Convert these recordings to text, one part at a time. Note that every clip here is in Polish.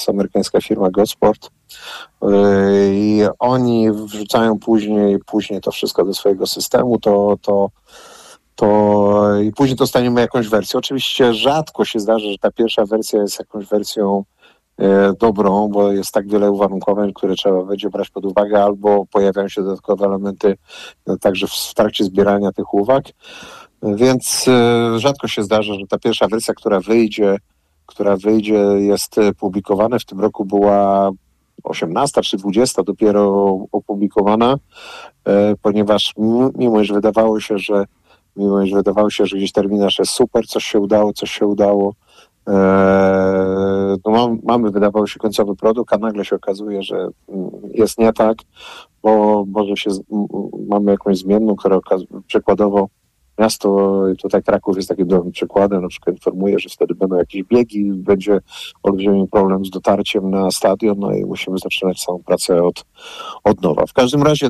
amerykańska firma Godsport. I oni wrzucają później to wszystko do swojego systemu, i później dostaniemy jakąś wersję. Oczywiście rzadko się zdarza, że ta pierwsza wersja jest jakąś wersją dobrą, bo jest tak wiele uwarunkowań, które trzeba będzie brać pod uwagę, albo pojawiają się dodatkowe elementy także w trakcie zbierania tych uwag. Więc rzadko się zdarza, że ta pierwsza wersja, która wyjdzie jest publikowana. W tym roku była 18 czy 20 dopiero opublikowana, ponieważ mimo iż wydawało się, że gdzieś terminarz jest super, coś się udało. Mamy, wydawało się, końcowy produkt, a nagle się okazuje, że jest nie tak, bo mamy jakąś zmienną, która przykładowo miasto, tutaj Kraków jest takim dobrym przykładem, na przykład informuje, że wtedy będą jakieś biegi, będzie olbrzymi problem z dotarciem na stadion, no i musimy zaczynać całą pracę od nowa. W każdym razie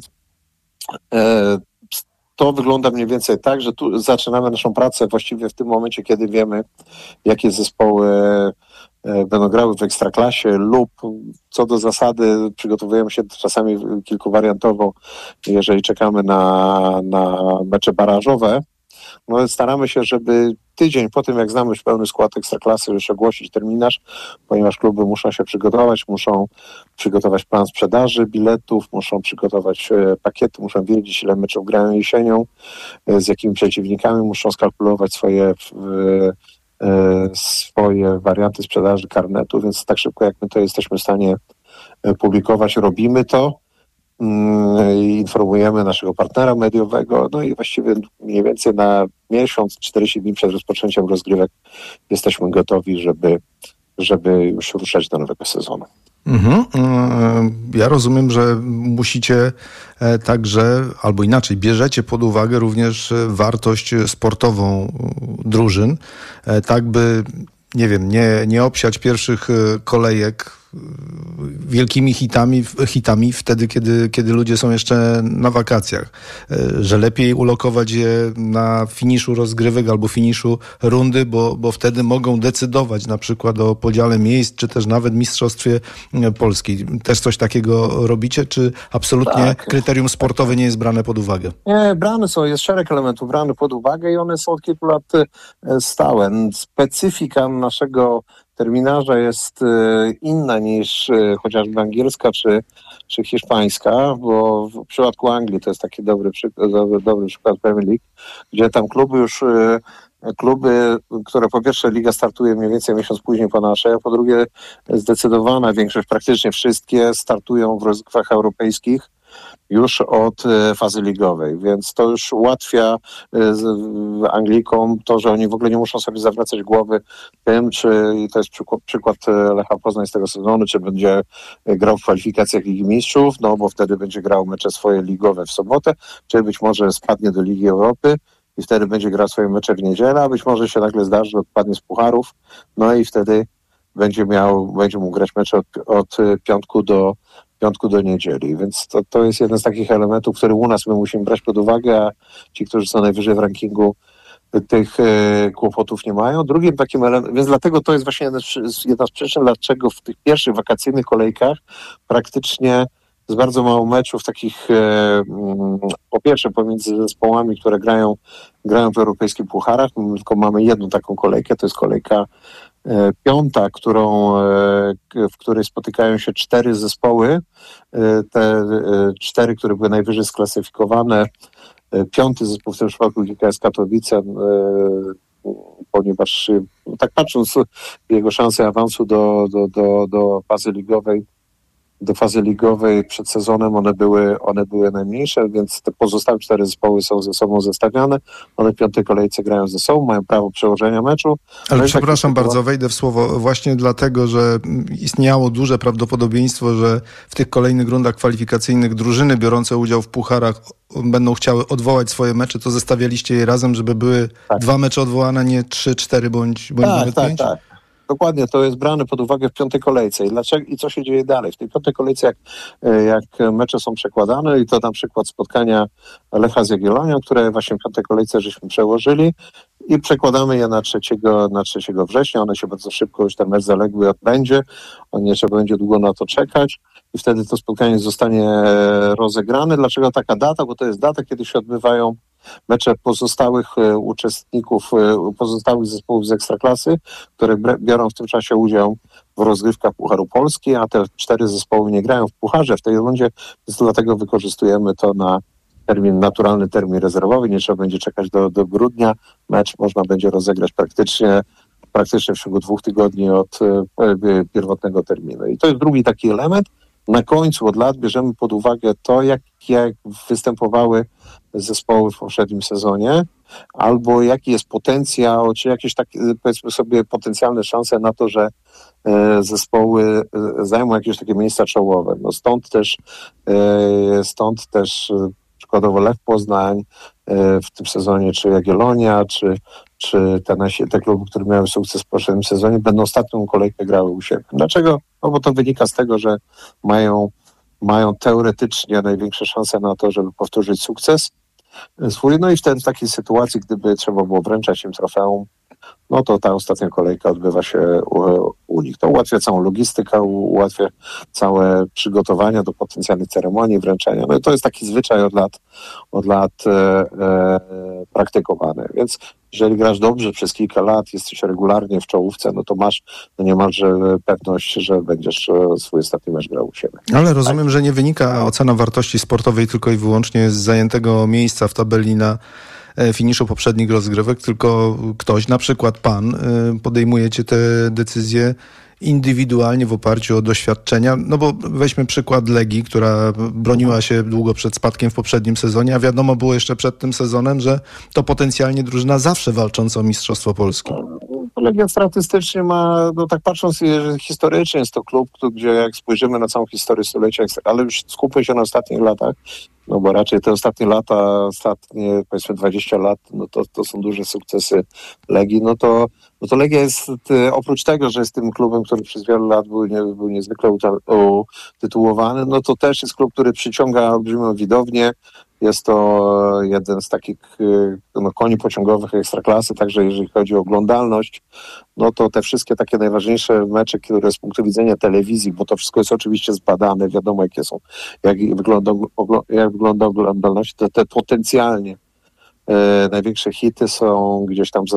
to wygląda mniej więcej tak, że tu zaczynamy naszą pracę właściwie w tym momencie, kiedy wiemy, jakie zespoły będą grały w Ekstraklasie, lub co do zasady przygotowujemy się czasami kilkowariantowo, jeżeli czekamy na mecze barażowe. No, staramy się, żeby tydzień po tym, jak znamy już pełny skład Ekstraklasy, już ogłosić terminarz, ponieważ kluby muszą się przygotować, muszą przygotować plan sprzedaży biletów, muszą przygotować pakiety, muszą wiedzieć, ile meczów grają jesienią, z jakimi przeciwnikami, muszą skalkulować swoje warianty sprzedaży karnetu, więc tak szybko jak my to jesteśmy w stanie publikować, robimy to. Informujemy naszego partnera mediowego, no i właściwie mniej więcej na miesiąc, 40 dni przed rozpoczęciem rozgrywek jesteśmy gotowi, żeby już ruszać do nowego sezonu. Ja rozumiem, że musicie także, albo inaczej, bierzecie pod uwagę również wartość sportową drużyn, tak by, nie wiem, nie obsiać pierwszych kolejek wielkimi hitami wtedy, kiedy ludzie są jeszcze na wakacjach. Że lepiej ulokować je na finiszu rozgrywek albo finiszu rundy, bo wtedy mogą decydować na przykład o podziale miejsc, czy też nawet mistrzostwie Polski. Też coś takiego robicie, czy absolutnie kryterium sportowe nie jest brane pod uwagę? Nie, jest szereg elementów brane pod uwagę i one są od kilku lat stałe. Specyfika naszego terminarza jest inna niż chociażby angielska czy hiszpańska, bo w przypadku Anglii to jest taki dobry przykład Premier League, gdzie tam kluby, które po pierwsze liga startuje mniej więcej miesiąc później po naszej, a po drugie zdecydowana większość, praktycznie wszystkie startują w rozgrywkach europejskich już od fazy ligowej, więc to już ułatwia Anglikom to, że oni w ogóle nie muszą sobie zawracać głowy tym, i to jest przykład Lecha Poznań z tego sezonu, czy będzie grał w kwalifikacjach Ligi Mistrzów, no bo wtedy będzie grał mecze swoje ligowe w sobotę, czy być może spadnie do Ligi Europy i wtedy będzie grał swoje mecze w niedzielę, a być może się nagle zdarzy, że odpadnie z pucharów, no i wtedy będzie mógł grać mecze od piątku do niedzieli, więc to jest jeden z takich elementów, który u nas my musimy brać pod uwagę, a ci, którzy są najwyżej w rankingu, tych kłopotów nie mają. Drugim takim elementem, więc dlatego to jest właśnie jedna z przyczyn, dlaczego w tych pierwszych wakacyjnych kolejkach praktycznie jest bardzo mało meczów takich, po pierwsze pomiędzy zespołami, które grają w europejskich pucharach, tylko mamy jedną taką kolejkę, to jest kolejka piąta, w której spotykają się 4 zespoły, te 4, które były najwyżej sklasyfikowane. 5. zespół w tym przypadku GKS Katowice, ponieważ tak patrząc jego szanse awansu do fazy ligowej przed sezonem one były najmniejsze, więc te pozostałe 4 zespoły są ze sobą zestawiane. One w 5. kolejce grają ze sobą, mają prawo przełożenia meczu. Ale przepraszam bardzo, wejdę w słowo. Właśnie dlatego, że istniało duże prawdopodobieństwo, że w tych kolejnych rundach kwalifikacyjnych drużyny biorące udział w pucharach będą chciały odwołać swoje mecze, to zestawialiście je razem, żeby były 2 mecze odwołane, nie 3, 4 bądź nawet 5? Tak. dokładnie, to jest brane pod uwagę w piątej kolejce. I co się dzieje dalej? W tej piątej kolejce, jak mecze są przekładane, i to na przykład spotkania Lecha z Jagiellonią, które właśnie w piątej kolejce żeśmy przełożyli i przekładamy je na 3 września. One się bardzo szybko, już ten mecz zaległy odbędzie. Nie trzeba będzie długo na to czekać i wtedy to spotkanie zostanie rozegrane. Dlaczego taka data? Bo to jest data, kiedy się odbywają mecze pozostałych uczestników, pozostałych zespołów z Ekstraklasy, które biorą w tym czasie udział w rozgrywkach Pucharu Polski, a te 4 zespoły nie grają w Pucharze w tej rundzie, więc dlatego wykorzystujemy to na naturalny termin rezerwowy. Nie trzeba będzie czekać do grudnia. Mecz można będzie rozegrać praktycznie w ciągu 2 tygodni od pierwotnego terminu. I to jest drugi taki element. Na końcu od lat bierzemy pod uwagę to, jak występowały zespoły w poprzednim sezonie, albo jaki jest potencjał, czy jakieś takie, powiedzmy sobie, potencjalne szanse na to, że zespoły zajmą jakieś takie miejsca czołowe. No stąd też przykładowo Lech Poznań w tym sezonie, czy Jagiellonia, czy te kluby, które miały sukces w poprzednim sezonie, będą ostatnią kolejkę grały u siebie. Dlaczego? No bo to wynika z tego, że mają teoretycznie największe szanse na to, żeby powtórzyć sukces swój. No i wtedy w takiej sytuacji, gdyby trzeba było wręczać im trofeum, no to ta ostatnia kolejka odbywa się u nich. To ułatwia całą logistykę, ułatwia całe przygotowania do potencjalnych ceremonii wręczenia. No i to jest taki zwyczaj od lat praktykowany. Więc jeżeli grasz dobrze przez kilka lat, jesteś regularnie w czołówce, no to masz niemalże pewność, że będziesz swój ostatni mecz grał u siebie. Ale rozumiem, że nie wynika ocena wartości sportowej tylko i wyłącznie z zajętego miejsca w tabeli na finiszu poprzednich rozgrywek, tylko ktoś, na przykład pan, podejmujecie te decyzje indywidualnie w oparciu o doświadczenia. No bo weźmy przykład Legii, która broniła się długo przed spadkiem w poprzednim sezonie, a wiadomo było jeszcze przed tym sezonem, że to potencjalnie drużyna zawsze walcząca o Mistrzostwo Polski. Legia statystycznie ma, no tak patrząc historycznie, jest to klub, gdzie jak spojrzymy na całą historię stulecia, ale już skupmy się na ostatnich latach, no bo raczej te ostatnie powiedzmy 20 lat, no to są duże sukcesy Legii, no to Legia jest, oprócz tego, że jest tym klubem, który przez wiele lat był niezwykle utytułowany, no to też jest klub, który przyciąga olbrzymią widownię. Jest to jeden z takich koni pociągowych Ekstraklasy, także jeżeli chodzi o oglądalność, no to te wszystkie takie najważniejsze mecze, które z punktu widzenia telewizji, bo to wszystko jest oczywiście zbadane, wiadomo jak wygląda oglądalność, te potencjalnie największe hity są gdzieś tam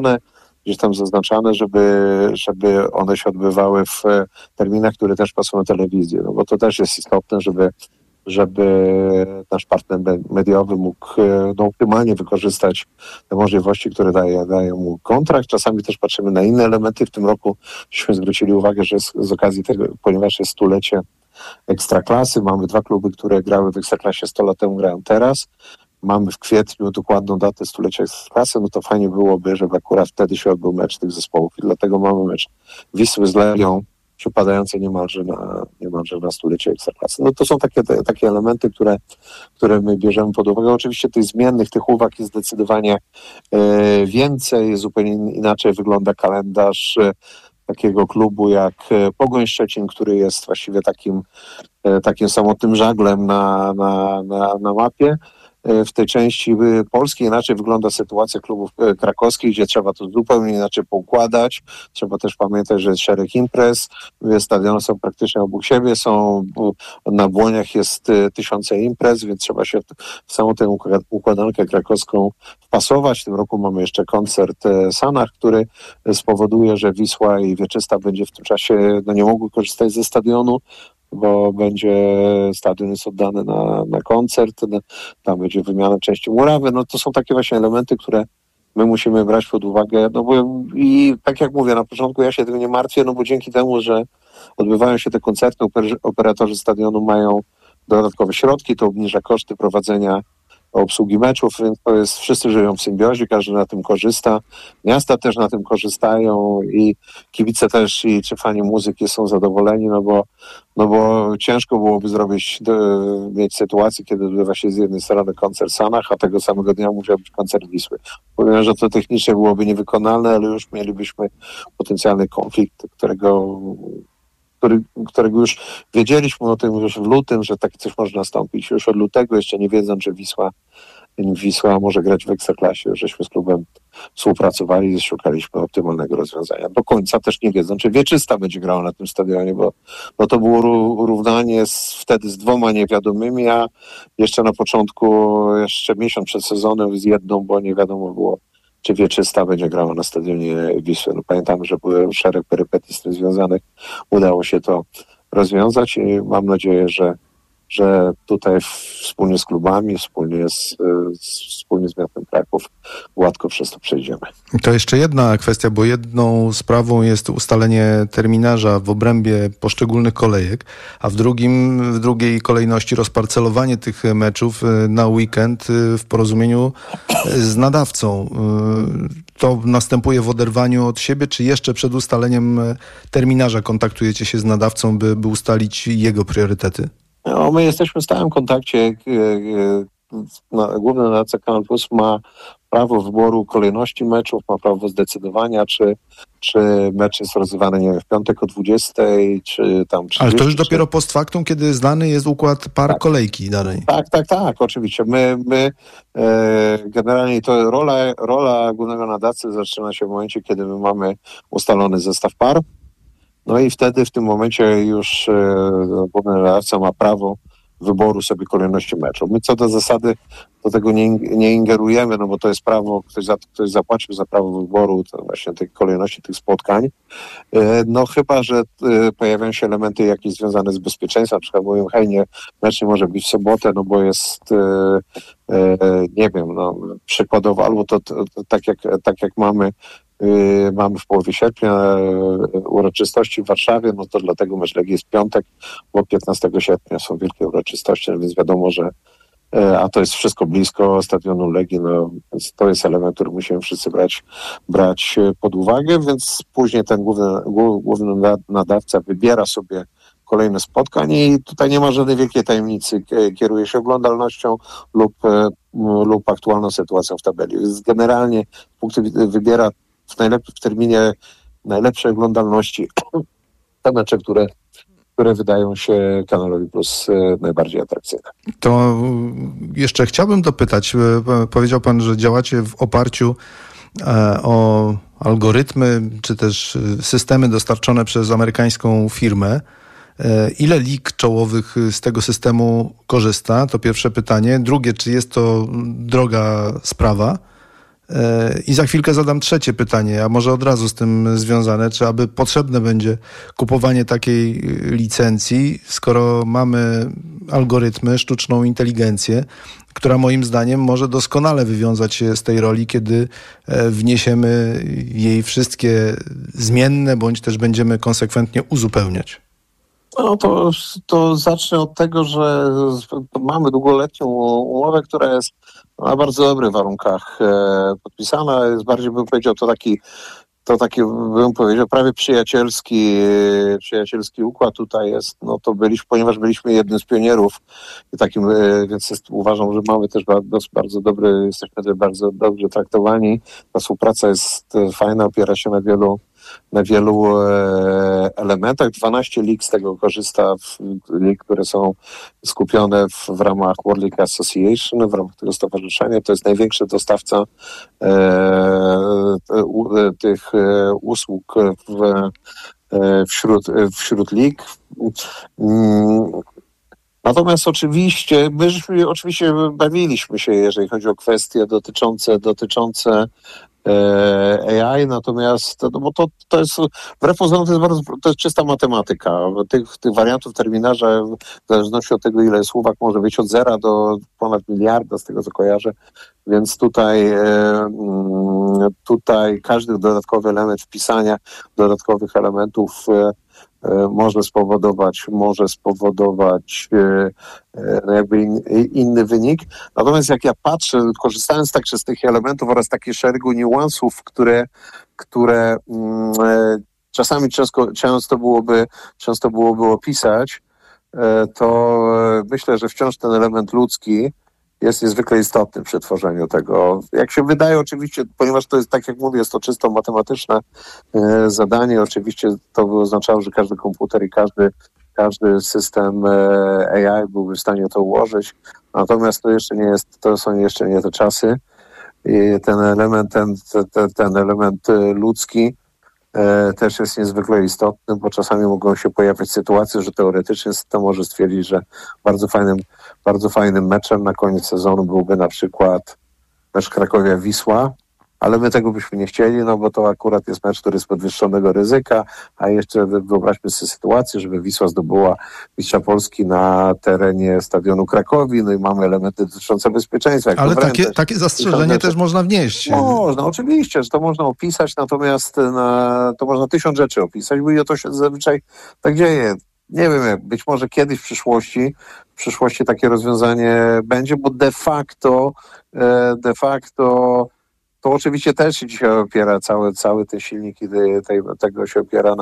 zaznaczane, żeby one się odbywały w terminach, które też pasują telewizji, no bo to też jest istotne, żeby nasz partner mediowy mógł optymalnie wykorzystać te możliwości, które daje mu kontrakt. Czasami też patrzymy na inne elementy. W tym roku żeśmy zwrócili uwagę, że z okazji tego, ponieważ jest stulecie Ekstraklasy, mamy 2 kluby, które grały w Ekstraklasie 100 lat temu, grają teraz. Mamy w kwietniu dokładną datę stulecia Ekstraklasy, no to fajnie byłoby, żeby akurat wtedy się odbył mecz tych zespołów i dlatego mamy mecz Wisły z Legią, przypadające niemalże na stulecie Ekstraklasy. No to są takie elementy, które my bierzemy pod uwagę. Oczywiście tych zmiennych, tych uwag jest zdecydowanie więcej, zupełnie inaczej wygląda kalendarz takiego klubu jak Pogoń Szczecin, który jest właściwie takim samotnym żaglem na mapie. W tej części Polski inaczej wygląda sytuacja klubów krakowskich, gdzie trzeba to zupełnie inaczej poukładać. Trzeba też pamiętać, że jest szereg imprez, stadiony są praktycznie obok siebie, na Błoniach jest 1000 imprez, więc trzeba się w samą tę układankę krakowską wpasować. W tym roku mamy jeszcze koncert Sanach, który spowoduje, że Wisła i Wieczysta będzie w tym czasie nie mogły korzystać ze stadionu, bo stadion jest oddany na koncert, tam będzie wymiana części murawy. No to są takie właśnie elementy, które my musimy brać pod uwagę. No bo i tak jak mówię, na początku ja się tym nie martwię, no bo dzięki temu, że odbywają się te koncerty, operatorzy stadionu mają dodatkowe środki, to obniża koszty prowadzenia obsługi meczów, więc to jest, wszyscy żyją w symbiozie, każdy na tym korzysta, miasta też na tym korzystają i kibice też i czy fani muzyki są zadowoleni, no bo ciężko byłoby mieć sytuację, kiedy odbywa się z jednej strony koncert Sanach, a tego samego dnia musiał być koncert Wisły. Powiem, że to technicznie byłoby niewykonalne, ale już mielibyśmy potencjalny konflikt, którego już wiedzieliśmy o tym już w lutym, że takie coś może nastąpić. Już od lutego, jeszcze nie wiedząc, że Wisła może grać w Ekstraklasie, żeśmy z klubem współpracowali i szukaliśmy optymalnego rozwiązania. Do końca też nie wiedząc, czy Wieczysta będzie grała na tym stadionie, bo to było równanie wtedy z 2 niewiadomymi, a jeszcze na początku, jeszcze miesiąc przed sezonem z jedną, bo nie wiadomo było, czy Wieczysta będzie grała na stadionie Wisły. No, pamiętamy, że były szereg perypetii z tym związanych. Udało się to rozwiązać i mam nadzieję, że tutaj wspólnie z klubami, wspólnie z miastem Kraków gładko przez to przejdziemy. To jeszcze jedna kwestia, bo jedną sprawą jest ustalenie terminarza w obrębie poszczególnych kolejek, a w drugiej kolejności rozparcelowanie tych meczów na weekend w porozumieniu z nadawcą. To następuje w oderwaniu od siebie, czy jeszcze przed ustaleniem terminarza kontaktujecie się z nadawcą, by ustalić jego priorytety? No, my jesteśmy w stałym kontakcie. Główny nadawca Kanal Plus ma prawo wyboru kolejności meczów, ma prawo zdecydowania, czy mecz jest rozgrywany, nie wiem, w piątek o 20, czy tam 30. Ale to już dopiero post factum, kiedy znany jest układ par kolejki danej. Tak, oczywiście. My generalnie to rola głównego nadawcy zaczyna się w momencie, kiedy my mamy ustalony zestaw par. No i wtedy w tym momencie już główny nadawca ma prawo wyboru sobie kolejności meczów. My co do zasady do tego nie ingerujemy, no bo to jest prawo, ktoś zapłacił za prawo wyboru właśnie tej kolejności tych spotkań. No chyba, że pojawiają się elementy jakieś związane z bezpieczeństwem, na przykład mówią, mecz nie może być w sobotę, no bo jest nie wiem, no przykładowo, albo to tak jak mamy w połowie sierpnia uroczystości w Warszawie, no to dlatego mecz Legii jest w piątek, bo 15 sierpnia są wielkie uroczystości, no więc wiadomo, że a to jest wszystko blisko stadionu Legii, no więc to jest element, który musimy wszyscy brać pod uwagę, więc później ten główny nadawca wybiera sobie kolejne spotkanie i tutaj nie ma żadnej wielkiej tajemnicy, kieruje się oglądalnością lub aktualną sytuacją w tabeli. Więc generalnie wybiera w terminie najlepszej oglądalności te mecze, które wydają się Kanalowi Plus najbardziej atrakcyjne. To jeszcze chciałbym dopytać, powiedział pan, że działacie w oparciu o algorytmy, czy też systemy dostarczone przez amerykańską firmę. Ile lig czołowych z tego systemu korzysta? To pierwsze pytanie. Drugie, czy jest to droga sprawa? I za chwilkę zadam trzecie pytanie, a może od razu z tym związane, czy aby potrzebne będzie kupowanie takiej licencji, skoro mamy algorytmy, sztuczną inteligencję, która moim zdaniem może doskonale wywiązać się z tej roli, kiedy wniesiemy jej wszystkie zmienne, bądź też będziemy konsekwentnie uzupełniać. No to zacznę od tego, że mamy długoletnią umowę, która jest na bardzo dobrych warunkach podpisana. Jest bardziej, bym powiedział, to taki, bym powiedział, prawie przyjacielski układ tutaj jest. No to ponieważ byliśmy jednym z pionierów i takim, więc uważam, że mamy też bardzo dobry, jesteśmy bardzo dobrze traktowani. Ta współpraca jest fajna, opiera się na wielu elementach. 12 lig z tego korzysta, lig, które są skupione w ramach World League Association, w ramach tego stowarzyszenia. To jest największy dostawca tych usług wśród lig. Natomiast oczywiście, bawiliśmy się, jeżeli chodzi o kwestie dotyczące AI, natomiast no bo to jest wbrew pozorom to jest czysta matematyka. Tych wariantów terminarza w zależności od tego, ile słówek może być od 0 do ponad miliarda, z tego co kojarzę, więc tutaj każdy dodatkowy element wpisania dodatkowych elementów może spowodować jakby inny wynik. Natomiast jak ja patrzę, korzystając także z tych elementów oraz takich szeregu niuansów, które czasami często byłoby opisać, to myślę, że wciąż ten element ludzki jest niezwykle istotny przy tworzeniu tego. Jak się wydaje oczywiście, ponieważ to jest, tak jak mówię, jest to czysto matematyczne zadanie, oczywiście to by oznaczało, że każdy komputer i każdy system AI byłby w stanie to ułożyć, natomiast to są jeszcze nie te czasy i ten element ludzki też jest niezwykle istotny, bo czasami mogą się pojawiać sytuacje, że teoretycznie to może stwierdzić, że bardzo fajnym meczem na koniec sezonu byłby na przykład mecz Krakowia-Wisła, ale my tego byśmy nie chcieli, no bo to akurat jest mecz, który jest podwyższonego ryzyka, a jeszcze wyobraźmy sobie sytuację, żeby Wisła zdobyła mistrza Polski na terenie stadionu Krakowi, no i mamy elementy dotyczące bezpieczeństwa. Ale takie zastrzeżenie też można wnieść. Można, oczywiście, że to można opisać, natomiast to można 1000 rzeczy opisać, bo to się zazwyczaj tak dzieje. Nie wiem, być może kiedyś w przyszłości takie rozwiązanie będzie, bo de facto to oczywiście też się dzisiaj opiera, cały te silniki tego się opiera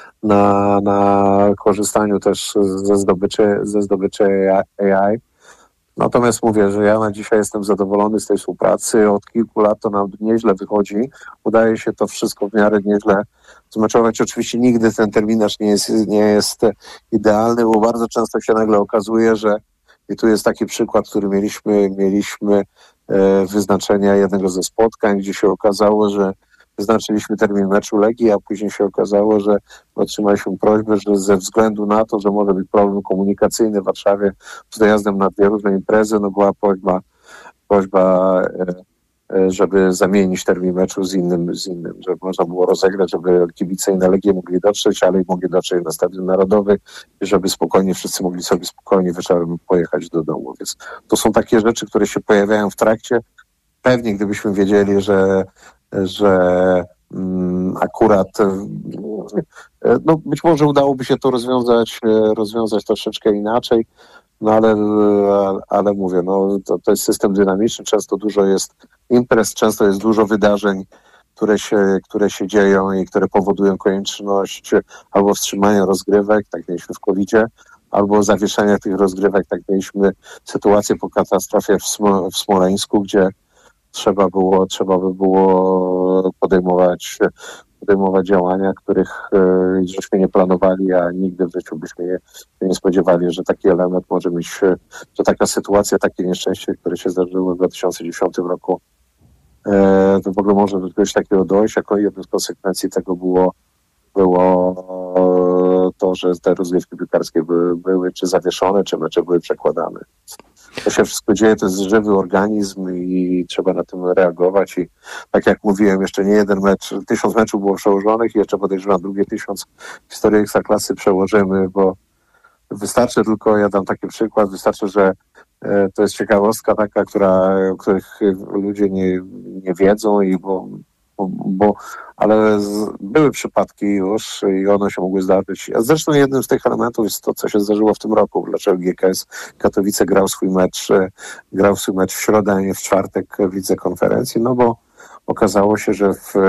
na korzystaniu też ze zdobyczy AI. Natomiast mówię, że ja na dzisiaj jestem zadowolony z tej współpracy. Od kilku lat to nam nieźle wychodzi. Udaje się to wszystko w miarę nieźle zmeczować. Oczywiście nigdy ten terminarz nie jest idealny, bo bardzo często się nagle okazuje, że i tu jest taki przykład, który mieliśmy wyznaczenia jednego ze spotkań, gdzie się okazało, że wyznaczyliśmy termin meczu Legii, a później się okazało, że otrzymaliśmy prośbę, że ze względu na to, że może być problem komunikacyjny w Warszawie z dojazdem na dwie różne imprezy, no była prośba, żeby zamienić termin meczu z innym, żeby można było rozegrać, żeby kibice i na Legię mogli dotrzeć, ale i mogli dotrzeć na Stadion Narodowy i żeby wszyscy mogli sobie spokojnie wieczorem pojechać do domu. Więc to są takie rzeczy, które się pojawiają w trakcie. Pewnie gdybyśmy wiedzieli, że akurat no być może udałoby się to rozwiązać troszeczkę inaczej, no ale mówię, no to jest system dynamiczny, często dużo jest imprez, często jest dużo wydarzeń, które się dzieją i które powodują konieczność albo wstrzymania rozgrywek, tak mieliśmy w COVID-zie, albo zawieszenia tych rozgrywek, tak mieliśmy sytuację po katastrofie w Smoleńsku, gdzie trzeba by było podejmować działania, których żeśmy nie planowali, a nigdy w życiu byśmy nie spodziewali, że taki element może mieć, że taka sytuacja, takie nieszczęście, które się zdarzyło w 2010 roku, to w ogóle może do czegoś takiego dojść. Jako jedną z konsekwencji tego było to, że te rozgrywki piłkarskie były czy zawieszone, czy mecze były przekładane. To się wszystko dzieje, to jest żywy organizm i trzeba na tym reagować i tak jak mówiłem, jeszcze nie jeden mecz, 1000 meczów było przełożonych i jeszcze podejrzewam drugie 1000 w historii Ekstraklasy przełożymy, bo wystarczy tylko, ja dam taki przykład, wystarczy, że to jest ciekawostka taka, o których ludzie nie wiedzą i ale były przypadki już i one się mogły zdarzyć. A zresztą jednym z tych elementów jest to, co się zdarzyło w tym roku. Dlaczego GKS Katowice grał swój mecz w środę, a nie w czwartek w lidze konferencji? No bo okazało się, że w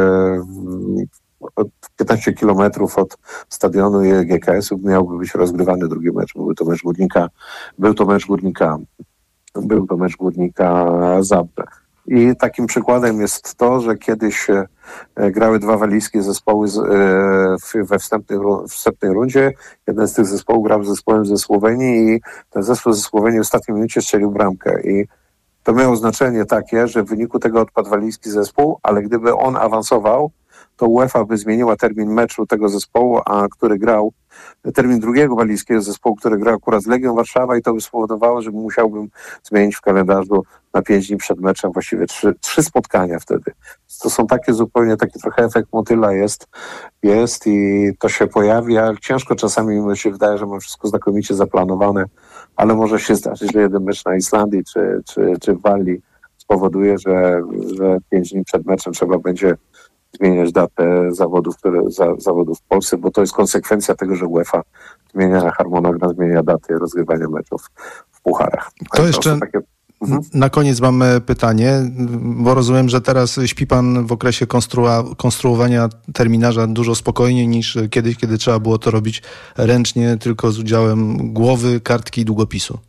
15 kilometrów od stadionu GKS-u miałby być rozgrywany drugi mecz. Był to mecz Górnika Zabrze. I takim przykładem jest to, że kiedyś grały dwa walijskie zespoły we wstępnej rundzie. Jeden z tych zespołów grał z zespołem ze Słowenii i ten zespół ze Słowenii w ostatniej minucie strzelił bramkę. I to miało znaczenie takie, że w wyniku tego odpadł walijski zespół, ale gdyby on awansował, to UEFA by zmieniła termin meczu tego zespołu, termin drugiego walijskiego zespołu, który grał akurat z Legią Warszawa i to by spowodowało, że musiałbym zmienić w kalendarzu na 5 dni przed meczem właściwie trzy spotkania wtedy. To są taki trochę efekt motyla jest i to się pojawia. Ciężko czasami mi się wydaje, że mam wszystko znakomicie zaplanowane, ale może się zdarzyć, że jeden mecz na Islandii czy w Walii spowoduje, że 5 dni przed meczem trzeba będzie zmieniać datę zawodów w Polsce, bo to jest konsekwencja tego, że UEFA zmienia harmonogram, zmienia daty rozgrywania meczów w pucharach. To jeszcze na koniec mamy pytanie, bo rozumiem, że teraz śpi pan w okresie konstruowania terminarza dużo spokojniej niż kiedyś, kiedy trzeba było to robić ręcznie, tylko z udziałem głowy, kartki i długopisu.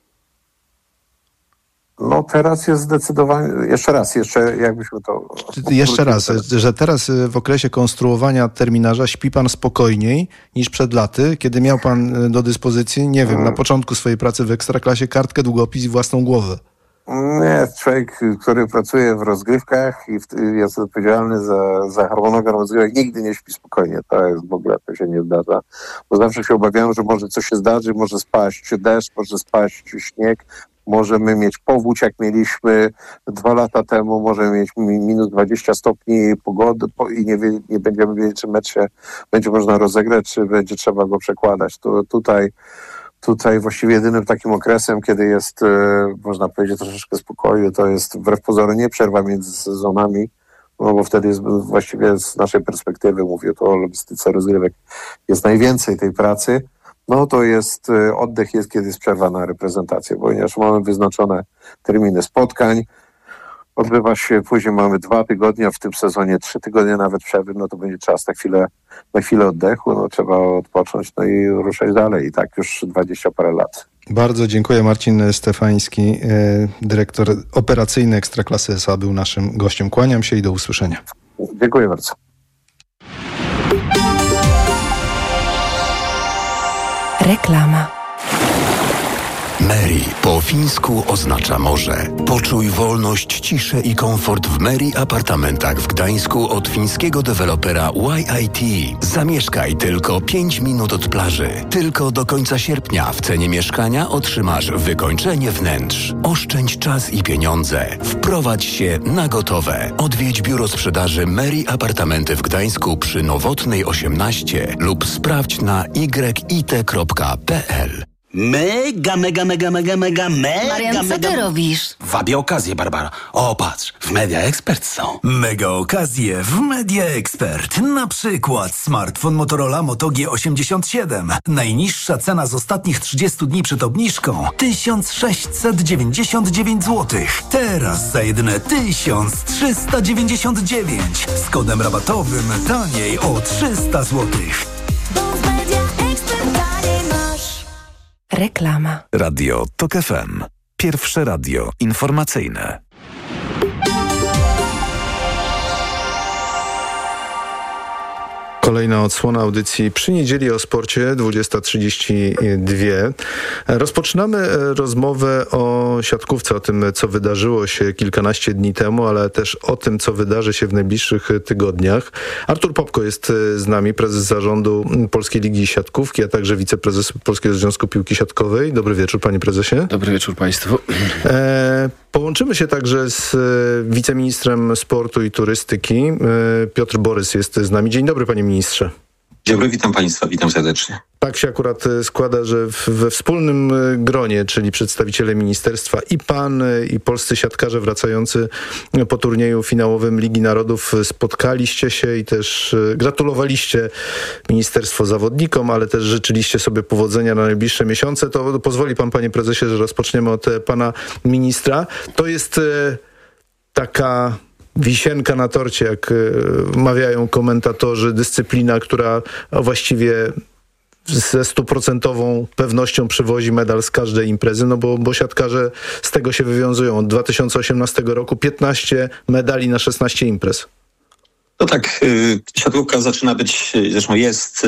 No teraz jest zdecydowanie, jakbyśmy to... Jeszcze raz, że teraz w okresie konstruowania terminarza śpi pan spokojniej niż przed laty, kiedy miał pan do dyspozycji, nie wiem, na początku swojej pracy w Ekstraklasie kartkę, długopis i własną głowę. Nie, człowiek, który pracuje w rozgrywkach i jest odpowiedzialny za harmonogram rozgrywek, nigdy nie śpi spokojnie. To jest w ogóle, to się nie zdarza. Bo zawsze się obawiałem, że może coś się zdarzy, może spaść deszcz, może spaść śnieg, możemy mieć powódź, jak mieliśmy 2 lata temu, możemy mieć minus 20 stopni pogody i nie będziemy wiedzieć, czy mecz się będzie można rozegrać, czy będzie trzeba go przekładać. To Tutaj właściwie jedynym takim okresem, kiedy jest, można powiedzieć, troszeczkę spokoju, to jest wbrew pozorom nie przerwa między sezonami, no bo wtedy jest właściwie z naszej perspektywy, mówię tu o logistyce rozgrywek, jest najwięcej tej pracy. No to jest oddech, kiedy jest przerwa na reprezentację, ponieważ mamy wyznaczone terminy spotkań. Odbywa się, później mamy 2 tygodnie, a w tym sezonie 3 tygodnie nawet przerwy, no to będzie czas na chwilę oddechu, no trzeba odpocząć, no i ruszać dalej. I tak już 20 parę lat. Bardzo dziękuję. Marcin Stefański, dyrektor operacyjny Ekstraklasy S.A. był naszym gościem. Kłaniam się i do usłyszenia. Dziękuję bardzo. Reklama. Meri po fińsku oznacza morze. Poczuj wolność, ciszę i komfort w Meri apartamentach w Gdańsku od fińskiego dewelopera YIT. Zamieszkaj tylko 5 minut od plaży. Tylko do końca sierpnia w cenie mieszkania otrzymasz wykończenie wnętrz. Oszczędź czas i pieniądze. Wprowadź się na gotowe. Odwiedź biuro sprzedaży Meri Apartamenty w Gdańsku przy Nowotnej 18 lub sprawdź na yit.pl. Marian, co ty robisz? Wabię okazję, Barbara. O, patrz, w Media Expert są. Mega okazje w Media Expert. Na przykład smartfon Motorola Moto G87. Najniższa cena z ostatnich 30 dni przed obniżką 1699 zł. Teraz za jedyne 1399. Z kodem rabatowym taniej o 300 zł. Reklama. Radio TOK FM. Pierwsze radio informacyjne. Kolejna odsłona audycji Przy Niedzieli o sporcie, 20:32. Rozpoczynamy rozmowę o siatkówce, o tym, co wydarzyło się kilkanaście dni temu, ale też o tym, co wydarzy się w najbliższych tygodniach. Artur Popko jest z nami, prezes zarządu Polskiej Ligi Siatkówki, a także wiceprezes Polskiego Związku Piłki Siatkowej. Dobry wieczór, panie prezesie. Dobry wieczór państwu. Połączymy się także z wiceministrem sportu i turystyki. Piotr Borys jest z nami. Dzień dobry, panie ministrze. Dzień dobry, witam państwa, witam serdecznie. Tak się akurat składa, że we wspólnym gronie, czyli przedstawiciele ministerstwa i pan, i polscy siatkarze wracający po turnieju finałowym Ligi Narodów spotkaliście się i też gratulowaliście ministerstwo zawodnikom, ale też życzyliście sobie powodzenia na najbliższe miesiące. To pozwoli pan, panie prezesie, że rozpoczniemy od pana ministra. To jest taka wisienka na torcie, jak mawiają komentatorzy, dyscyplina, która właściwie ze 100% pewnością przywozi medal z każdej imprezy, no bo siatkarze z tego się wywiązują. Od 2018 roku 15 medali na 16 imprez. No tak, siatkówka zaczyna być, zresztą jest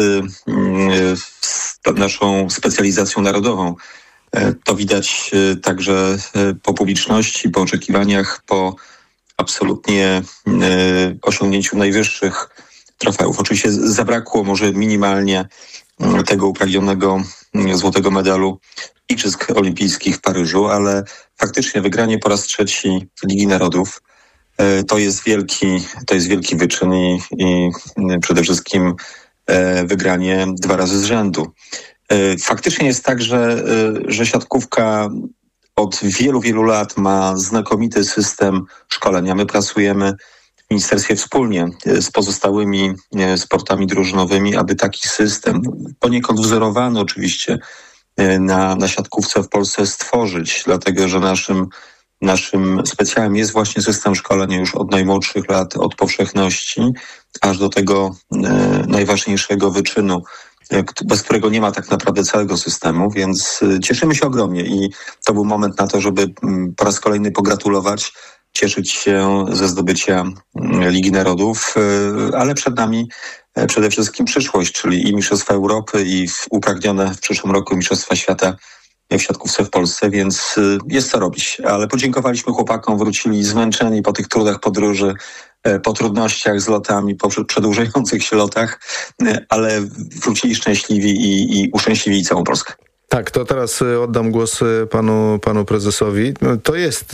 naszą specjalizacją narodową. To widać także po publiczności, po oczekiwaniach, po absolutnie osiągnięciu najwyższych trofeów. Oczywiście zabrakło może minimalnie tego upragnionego złotego medalu Igrzysk Olimpijskich w Paryżu, ale faktycznie wygranie po raz 3 Ligi Narodów to jest wielki wyczyn i przede wszystkim wygranie 2 razy z rzędu. Faktycznie jest tak, że siatkówka od wielu lat ma znakomity system szkolenia. My pracujemy ministerstwie wspólnie z pozostałymi sportami drużynowymi, aby taki system, poniekąd wzorowany oczywiście na siatkówce w Polsce, stworzyć, dlatego że naszym specjalem jest właśnie system szkolenia już od najmłodszych lat, od powszechności, aż do tego najważniejszego wyczynu, bez którego nie ma tak naprawdę całego systemu, więc cieszymy się ogromnie i to był moment na to, żeby po raz kolejny pogratulować, cieszyć się ze zdobycia Ligi Narodów, ale przed nami przede wszystkim przyszłość, czyli i Mistrzostwa Europy, i upragnione w przyszłym roku Mistrzostwa Świata w siatkówce w Polsce, więc jest co robić. Ale podziękowaliśmy chłopakom, wrócili zmęczeni po tych trudach podróży, po trudnościach z lotami, po przedłużających się lotach, ale wrócili szczęśliwi i uszczęśliwili całą Polskę. Tak, to teraz oddam głos panu prezesowi. To jest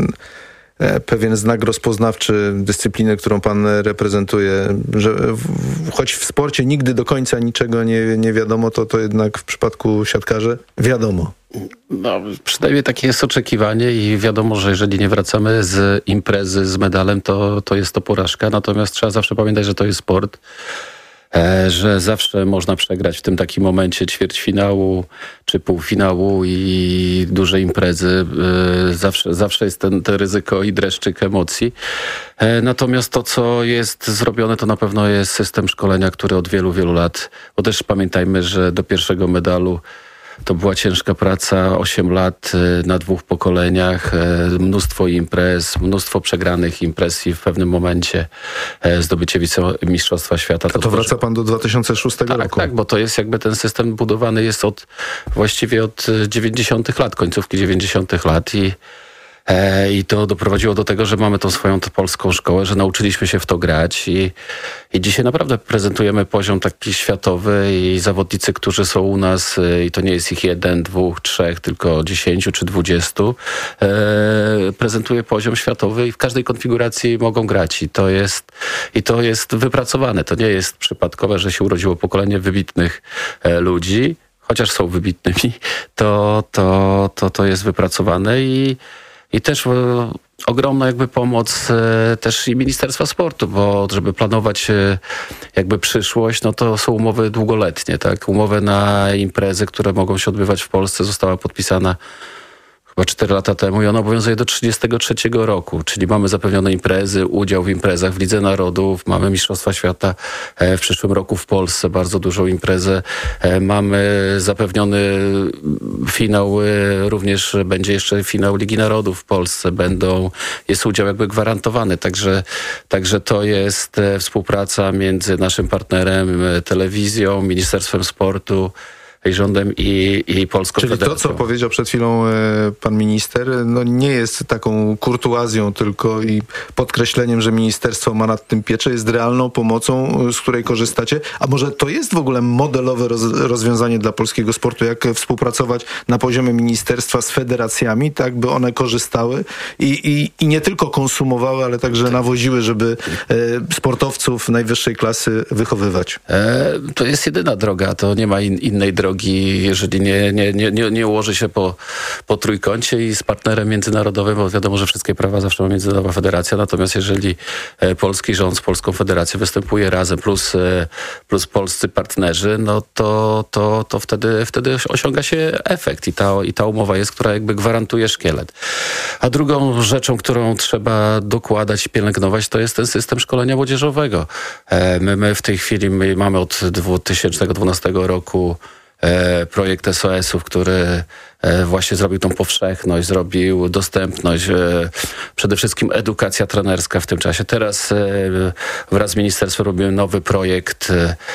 pewien znak rozpoznawczy dyscypliny, którą pan reprezentuje, że choć w sporcie nigdy do końca niczego nie wiadomo, to jednak w przypadku siatkarzy wiadomo. No, przynajmniej takie jest oczekiwanie i wiadomo, że jeżeli nie wracamy z imprezy z medalem, to jest to porażka. Natomiast trzeba zawsze pamiętać, że to jest sport, że zawsze można przegrać w tym takim momencie ćwierćfinału czy półfinału i duże imprezy. Zawsze jest to ryzyko i dreszczyk emocji. Natomiast to, co jest zrobione, to na pewno jest system szkolenia, który od wielu, wielu lat, bo też pamiętajmy, że do pierwszego medalu to była ciężka praca, 8 lat na 2 pokoleniach, mnóstwo imprez, mnóstwo przegranych imprez i w pewnym momencie zdobycie Mistrzostwa Świata. To wraca pan do 2006 roku. Tak, bo to jest jakby ten system budowany jest właściwie od 90 lat, końcówki 90 lat i to doprowadziło do tego, że mamy tą swoją polską szkołę, że nauczyliśmy się w to grać i dzisiaj naprawdę prezentujemy poziom taki światowy i zawodnicy, którzy są u nas i to nie jest ich 1, 2, 3, tylko 10 czy 20, prezentuje poziom światowy i w każdej konfiguracji mogą grać i to jest wypracowane. To nie jest przypadkowe, że się urodziło pokolenie wybitnych ludzi, chociaż są wybitnymi, to jest wypracowane i też ogromna jakby pomoc też i Ministerstwa Sportu, bo żeby planować jakby przyszłość, no to są umowy długoletnie, tak? Umowy na imprezy, które mogą się odbywać w Polsce, została podpisana chyba 4 lata temu i ona obowiązuje do 1933 roku, czyli mamy zapewnione imprezy, udział w imprezach w Lidze Narodów, mamy Mistrzostwa Świata w przyszłym roku w Polsce, bardzo dużą imprezę, mamy zapewniony finał, również będzie jeszcze finał Ligi Narodów w Polsce, jest udział jakby gwarantowany, także to jest współpraca między naszym partnerem, telewizją, Ministerstwem Sportu, i rządem i Polską Federacją. Czyli to, co powiedział przed chwilą pan minister, no nie jest taką kurtuazją tylko i podkreśleniem, że ministerstwo ma nad tym pieczę, jest realną pomocą, z której korzystacie. A może to jest w ogóle modelowe rozwiązanie dla polskiego sportu, jak współpracować na poziomie ministerstwa z federacjami, tak by one korzystały i nie tylko konsumowały, ale także nawoziły, żeby sportowców najwyższej klasy wychowywać? To jest jedyna droga, to nie ma innej drogi, jeżeli nie ułoży się po trójkącie i z partnerem międzynarodowym, bo wiadomo, że wszystkie prawa zawsze ma Międzynarodowa Federacja, natomiast jeżeli polski rząd z Polską Federacją występuje razem plus polscy partnerzy, no to wtedy osiąga się efekt i ta umowa jest, która jakby gwarantuje szkielet. A drugą rzeczą, którą trzeba dokładać i pielęgnować, to jest ten system szkolenia młodzieżowego. My w tej chwili mamy od 2012 roku projekt SOS-ów, który właśnie zrobił tą powszechność, zrobił dostępność, przede wszystkim edukacja trenerska w tym czasie. Teraz wraz z ministerstwem robimy nowy projekt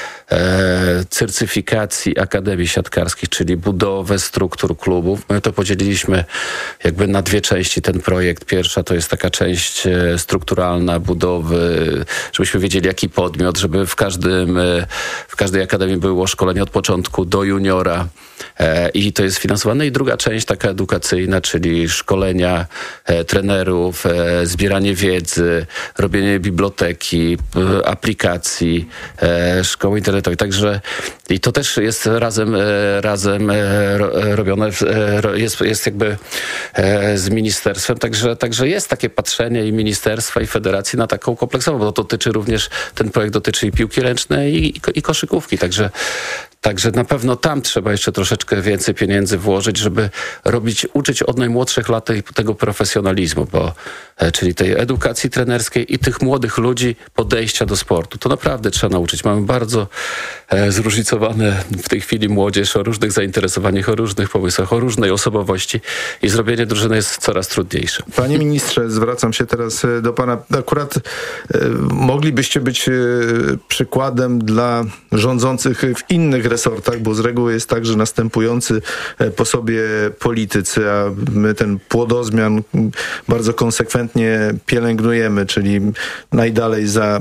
certyfikacji akademii siatkarskich, czyli budowę struktur klubów. My to podzieliliśmy jakby na 2 części ten projekt. Pierwsza to jest taka część strukturalna budowy, żebyśmy wiedzieli jaki podmiot, żeby w każdej akademii było szkolenie od początku do juniora i to jest finansowane. I druga część taka edukacyjna, czyli szkolenia trenerów, zbieranie wiedzy, robienie biblioteki, aplikacji, szkoły internetowe, Robimy to. Także i to też jest razem robione, jest jakby z ministerstwem. Także jest takie patrzenie i ministerstwa, i federacji na taką kompleksową, bo to dotyczy również, ten projekt dotyczy i piłki ręcznej, i koszykówki. Także na pewno tam trzeba jeszcze troszeczkę więcej pieniędzy włożyć, żeby uczyć od najmłodszych lat tego profesjonalizmu, czyli tej edukacji trenerskiej i tych młodych ludzi podejścia do sportu. To naprawdę trzeba nauczyć. Mamy bardzo zróżnicowane w tej chwili młodzież o różnych zainteresowaniach, o różnych pomysłach, o różnej osobowości i zrobienie drużyny jest coraz trudniejsze. Panie ministrze, zwracam się teraz do pana. Akurat moglibyście być przykładem dla rządzących w innych resortach, bo z reguły jest tak, że następujący po sobie politycy, a my ten płodozmian bardzo konsekwentnie pielęgnujemy, czyli najdalej za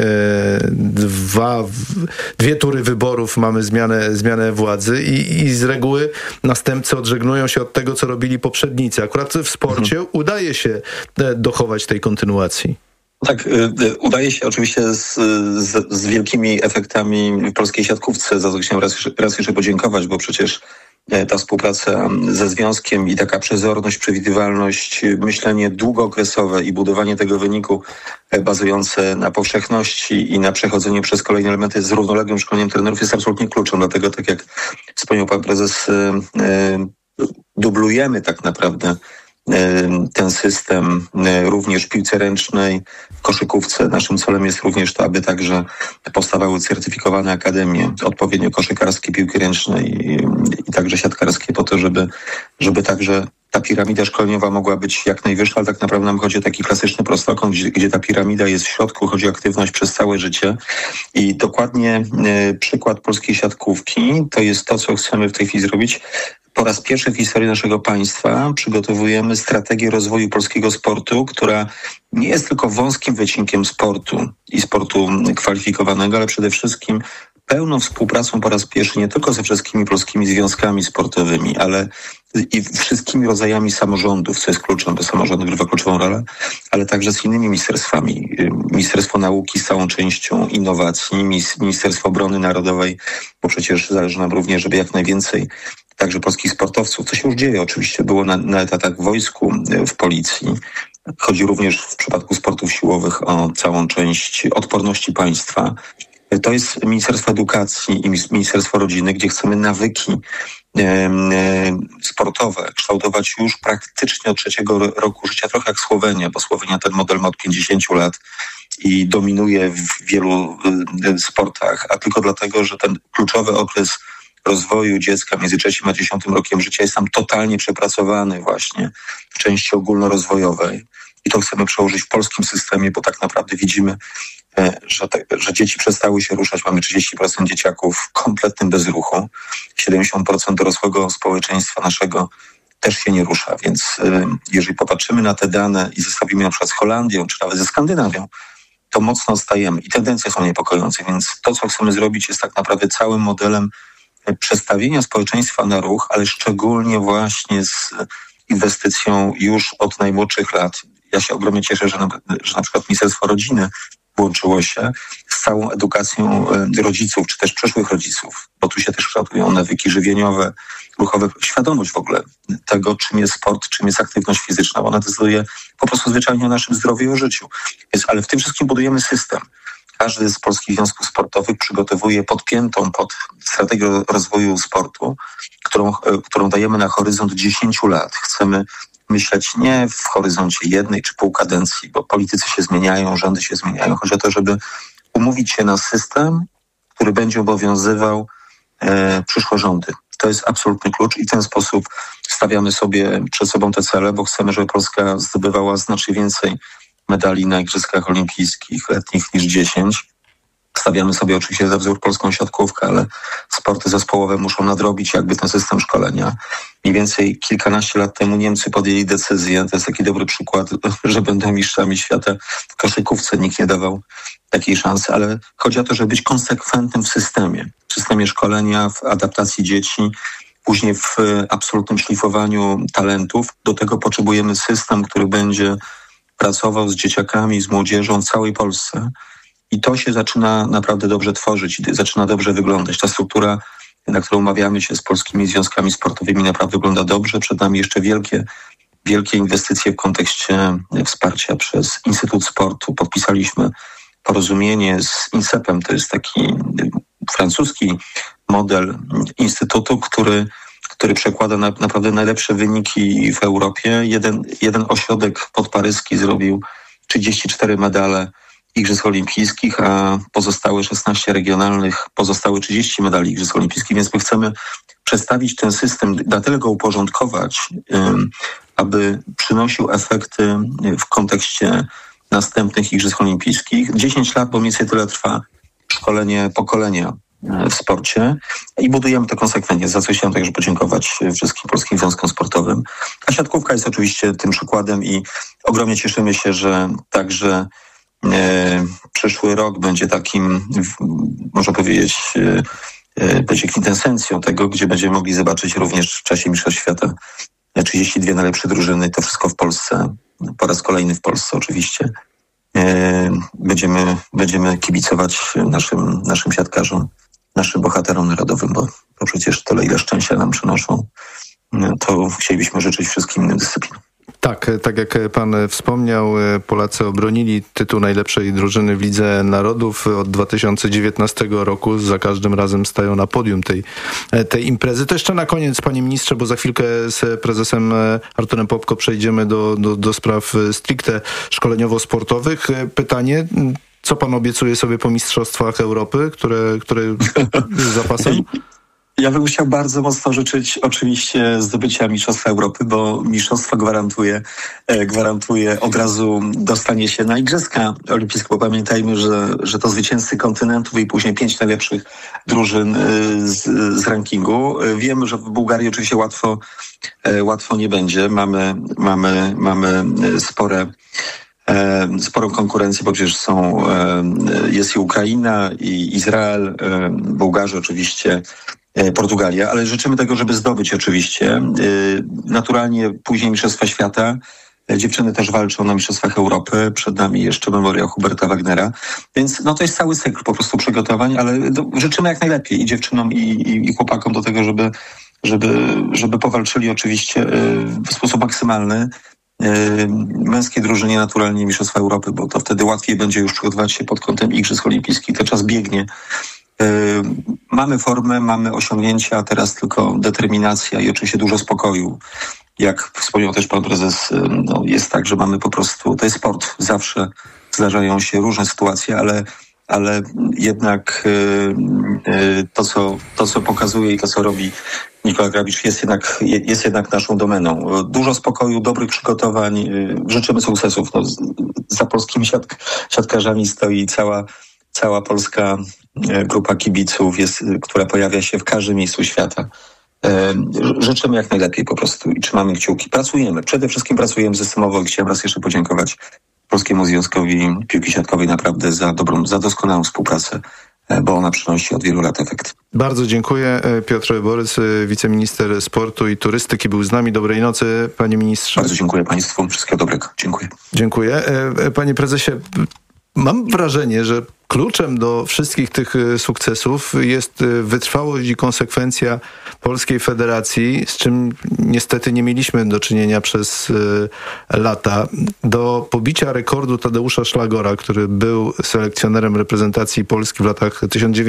dwie tury wyborów mamy zmianę władzy i z reguły następcy odżegnują się od tego, co robili poprzednicy. Akurat w sporcie udaje się dochować tej kontynuacji. Tak, udaje się oczywiście z wielkimi efektami w polskiej siatkówce, za co chciałem raz jeszcze podziękować, bo przecież ta współpraca ze związkiem i taka przezorność, przewidywalność, myślenie długookresowe i budowanie tego wyniku bazujące na powszechności i na przechodzeniu przez kolejne elementy z równoległym szkoleniem trenerów jest absolutnie kluczem. Dlatego, tak jak wspomniał pan prezes, dublujemy tak naprawdę ten system również w piłce ręcznej, w koszykówce. Naszym celem jest również to, aby także powstawały certyfikowane akademie odpowiednio koszykarskie, piłki ręcznej i także siatkarskie po to, żeby także ta piramida szkoleniowa mogła być jak najwyższa, ale tak naprawdę nam chodzi o taki klasyczny prostokąt, gdzie ta piramida jest w środku, chodzi o aktywność przez całe życie. I dokładnie przykład polskiej siatkówki to jest to, co chcemy w tej chwili zrobić. Po raz pierwszy w historii naszego państwa przygotowujemy strategię rozwoju polskiego sportu, która nie jest tylko wąskim wycinkiem sportu i sportu kwalifikowanego, ale przede wszystkim pełną współpracą po raz pierwszy nie tylko ze wszystkimi polskimi związkami sportowymi, ale i wszystkimi rodzajami samorządów, co jest kluczem, bo samorząd odgrywa kluczową rolę, ale także z innymi ministerstwami. Ministerstwo Nauki z całą częścią innowacji, Ministerstwo Obrony Narodowej, bo przecież zależy nam również, żeby jak najwięcej także polskich sportowców, co się już dzieje oczywiście, było na etatach w wojsku, w policji. Chodzi również w przypadku sportów siłowych o całą część odporności państwa. To jest Ministerstwo Edukacji i Ministerstwo Rodziny, gdzie chcemy nawyki sportowe kształtować już praktycznie od 3 roku życia, trochę jak Słowenia, bo Słowenia ten model ma od 50 lat i dominuje w wielu sportach, a tylko dlatego, że ten kluczowy okres rozwoju dziecka między 3 a 10 rokiem życia jest tam totalnie przepracowany właśnie w części ogólnorozwojowej. I to chcemy przełożyć w polskim systemie, bo tak naprawdę widzimy, że dzieci przestały się ruszać. Mamy 30% dzieciaków w kompletnym bezruchu. 70% dorosłego społeczeństwa naszego też się nie rusza. Więc jeżeli popatrzymy na te dane i zestawimy na przykład z Holandią, czy nawet ze Skandynawią, to mocno odstajemy i tendencje są niepokojące. Więc to, co chcemy zrobić, jest tak naprawdę całym modelem przestawienia społeczeństwa na ruch, ale szczególnie właśnie z inwestycją już od najmłodszych lat. Ja się ogromnie cieszę, że na przykład Ministerstwo Rodziny włączyło się z całą edukacją rodziców, czy też przyszłych rodziców, bo tu się też kształtują nawyki żywieniowe, ruchowe, świadomość w ogóle tego, czym jest sport, czym jest aktywność fizyczna, bo ona decyduje po prostu zwyczajnie o naszym zdrowiu i o życiu. Ale w tym wszystkim budujemy system. Każdy z polskich związków sportowych przygotowuje podpiętą pod strategię rozwoju sportu, którą dajemy na horyzont 10 lat. Chcemy myśleć nie w horyzoncie 1 czy pół kadencji, bo politycy się zmieniają, rządy się zmieniają. Chodzi o to, żeby umówić się na system, który będzie obowiązywał przyszłe rządy. To jest absolutny klucz i w ten sposób stawiamy sobie przed sobą te cele, bo chcemy, żeby Polska zdobywała znacznie więcej medali na Igrzyskach Olimpijskich letnich niż 10. Stawiamy sobie oczywiście za wzór polską siatkówkę, ale sporty zespołowe muszą nadrobić jakby ten system szkolenia. Mniej więcej kilkanaście lat temu Niemcy podjęli decyzję, to jest taki dobry przykład, że będą mistrzami świata w koszykówce. Nikt nie dawał takiej szansy, ale chodzi o to, żeby być konsekwentnym w systemie szkolenia, w adaptacji dzieci, później w absolutnym szlifowaniu talentów. Do tego potrzebujemy system, który będzie pracował z dzieciakami, z młodzieżą w całej Polsce i to się zaczyna naprawdę dobrze tworzyć, zaczyna dobrze wyglądać. Ta struktura, na którą umawiamy się z polskimi związkami sportowymi, naprawdę wygląda dobrze. Przed nami jeszcze wielkie inwestycje w kontekście wsparcia przez Instytut Sportu. Podpisaliśmy porozumienie z INSEP-em, to jest taki francuski model instytutu, który przekłada naprawdę najlepsze wyniki w Europie. Jeden ośrodek podparyski zrobił 34 medale Igrzysk Olimpijskich, a pozostałe 16 regionalnych, pozostałe 30 medali Igrzysk Olimpijskich, więc my chcemy przedstawić ten system, na tyle go uporządkować, aby przynosił efekty w kontekście następnych Igrzysk Olimpijskich. 10 lat, bo mniej więcej tyle trwa szkolenie pokolenia w sporcie i budujemy to konsekwentnie, za co chciałem także podziękować wszystkim polskim związkom sportowym. A siatkówka jest oczywiście tym przykładem i ogromnie cieszymy się, że także przyszły rok będzie takim, można powiedzieć, będzie kwintesencją tego, gdzie będziemy mogli zobaczyć również w czasie Mistrzostw Świata 32 najlepsze drużyny, to wszystko w Polsce, po raz kolejny w Polsce oczywiście. Będziemy kibicować naszym siatkarzom, naszym bohaterom narodowym, bo przecież tyle, ile szczęścia nam przynoszą, to chcielibyśmy życzyć wszystkim innym dyscyplinom. Tak jak pan wspomniał, Polacy obronili tytuł najlepszej drużyny w Lidze Narodów od 2019 roku. Za każdym razem stają na podium tej imprezy. To jeszcze na koniec, panie ministrze, bo za chwilkę z prezesem Arturem Popko przejdziemy do spraw stricte szkoleniowo-sportowych. Pytanie, co pan obiecuje sobie po Mistrzostwach Europy, które za pasem? Ja bym chciał bardzo mocno życzyć oczywiście zdobycia Mistrzostwa Europy, bo mistrzostwo gwarantuje od razu dostanie się na Igrzyska Olimpijskie, bo pamiętajmy, że to zwycięzcy kontynentów i później 5 najlepszych drużyn z rankingu. Wiemy, że w Bułgarii oczywiście łatwo nie będzie. Mamy sporą konkurencję, bo przecież jest i Ukraina, i Izrael, Bułgarzy oczywiście, Portugalia, ale życzymy tego, żeby zdobyć oczywiście. Naturalnie później Mistrzostwa Świata. Dziewczyny też walczą na Mistrzostwach Europy. Przed nami jeszcze memoriał Huberta Wagnera. Więc to jest cały cykl po prostu przygotowań, ale życzymy jak najlepiej i dziewczynom, i chłopakom do tego, żeby powalczyli oczywiście w sposób maksymalny. Męskiej drużynie naturalnie Mistrzostwa Europy, bo to wtedy łatwiej będzie już przygotować się pod kątem Igrzysk Olimpijskich. Ten czas biegnie. Mamy formę, mamy osiągnięcia, teraz tylko determinacja i oczywiście dużo spokoju. Jak wspomniał też pan prezes, jest tak, że mamy po prostu, to jest sport, zawsze zdarzają się różne sytuacje, ale jednak to, co pokazuje i to, co robi Nikola Grabicz, jest jednak naszą domeną. Dużo spokoju, dobrych przygotowań, życzymy sukcesów. Za polskimi siatkarzami stoi cała polska grupa kibiców, która pojawia się w każdym miejscu świata. Życzymy jak najlepiej po prostu i trzymamy kciuki. Przede wszystkim pracujemy systemowo i chciałem raz jeszcze podziękować Polskiemu Związkowi Piłki Siatkowej naprawdę za doskonałą współpracę, bo ona przynosi od wielu lat efekt. Bardzo dziękuję. Piotr Borys, wiceminister sportu i turystyki, był z nami. Dobrej nocy, panie ministrze. Bardzo dziękuję państwu. Wszystkiego dobrego. Dziękuję. Dziękuję. Panie prezesie, mam wrażenie, że kluczem do wszystkich tych sukcesów jest wytrwałość i konsekwencja Polskiej Federacji, z czym niestety nie mieliśmy do czynienia przez lata. Do pobicia rekordu Tadeusza Szlagora, który był selekcjonerem reprezentacji Polski w latach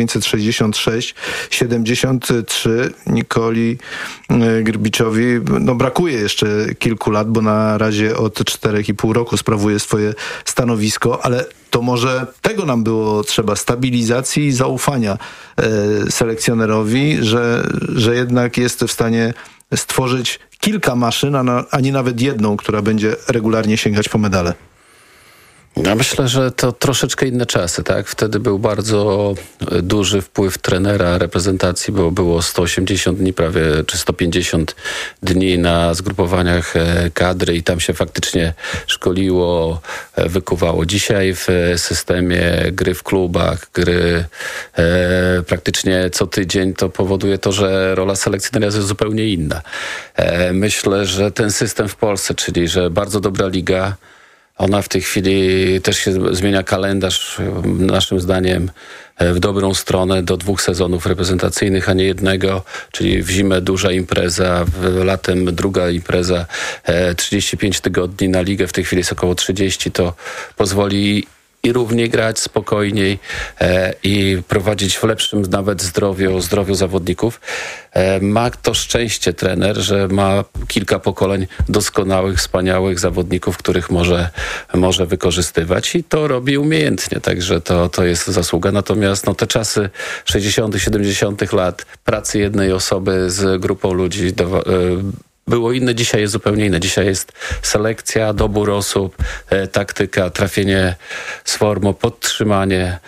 1966-73, Nikoli Grbiczowi brakuje jeszcze kilku lat, bo na razie od 4,5 roku sprawuje swoje stanowisko, ale to może tego nam było trzeba, stabilizacji i zaufania selekcjonerowi, że jednak jest w stanie stworzyć kilka maszyn, a nie nawet jedną, która będzie regularnie sięgać po medale. Ja myślę, że to troszeczkę inne czasy, tak? Wtedy był bardzo duży wpływ trenera reprezentacji, bo było 180 dni prawie, czy 150 dni na zgrupowaniach kadry i tam się faktycznie szkoliło, wykuwało. Dzisiaj w systemie gry w klubach, gry praktycznie co tydzień, to powoduje to, że rola selekcjonera jest zupełnie inna. Myślę, że ten system w Polsce, czyli że bardzo dobra liga, Ona w tej chwili też się zmienia kalendarz, naszym zdaniem, w dobrą stronę do 2 sezonów reprezentacyjnych, a nie jednego, czyli w zimę duża impreza, latem druga impreza, 35 tygodni na ligę, w tej chwili jest około 30, to pozwoli i równiej grać, spokojniej i prowadzić w lepszym nawet zdrowiu zawodników. Ma to szczęście trener, że ma kilka pokoleń doskonałych, wspaniałych zawodników, których może wykorzystywać i to robi umiejętnie, także to jest zasługa. Natomiast te czasy 60., 70. lat pracy jednej osoby z grupą ludzi było inne, dzisiaj jest zupełnie inne. Dzisiaj jest selekcja, dobór osób, taktyka, trafienie z formą, podtrzymanie.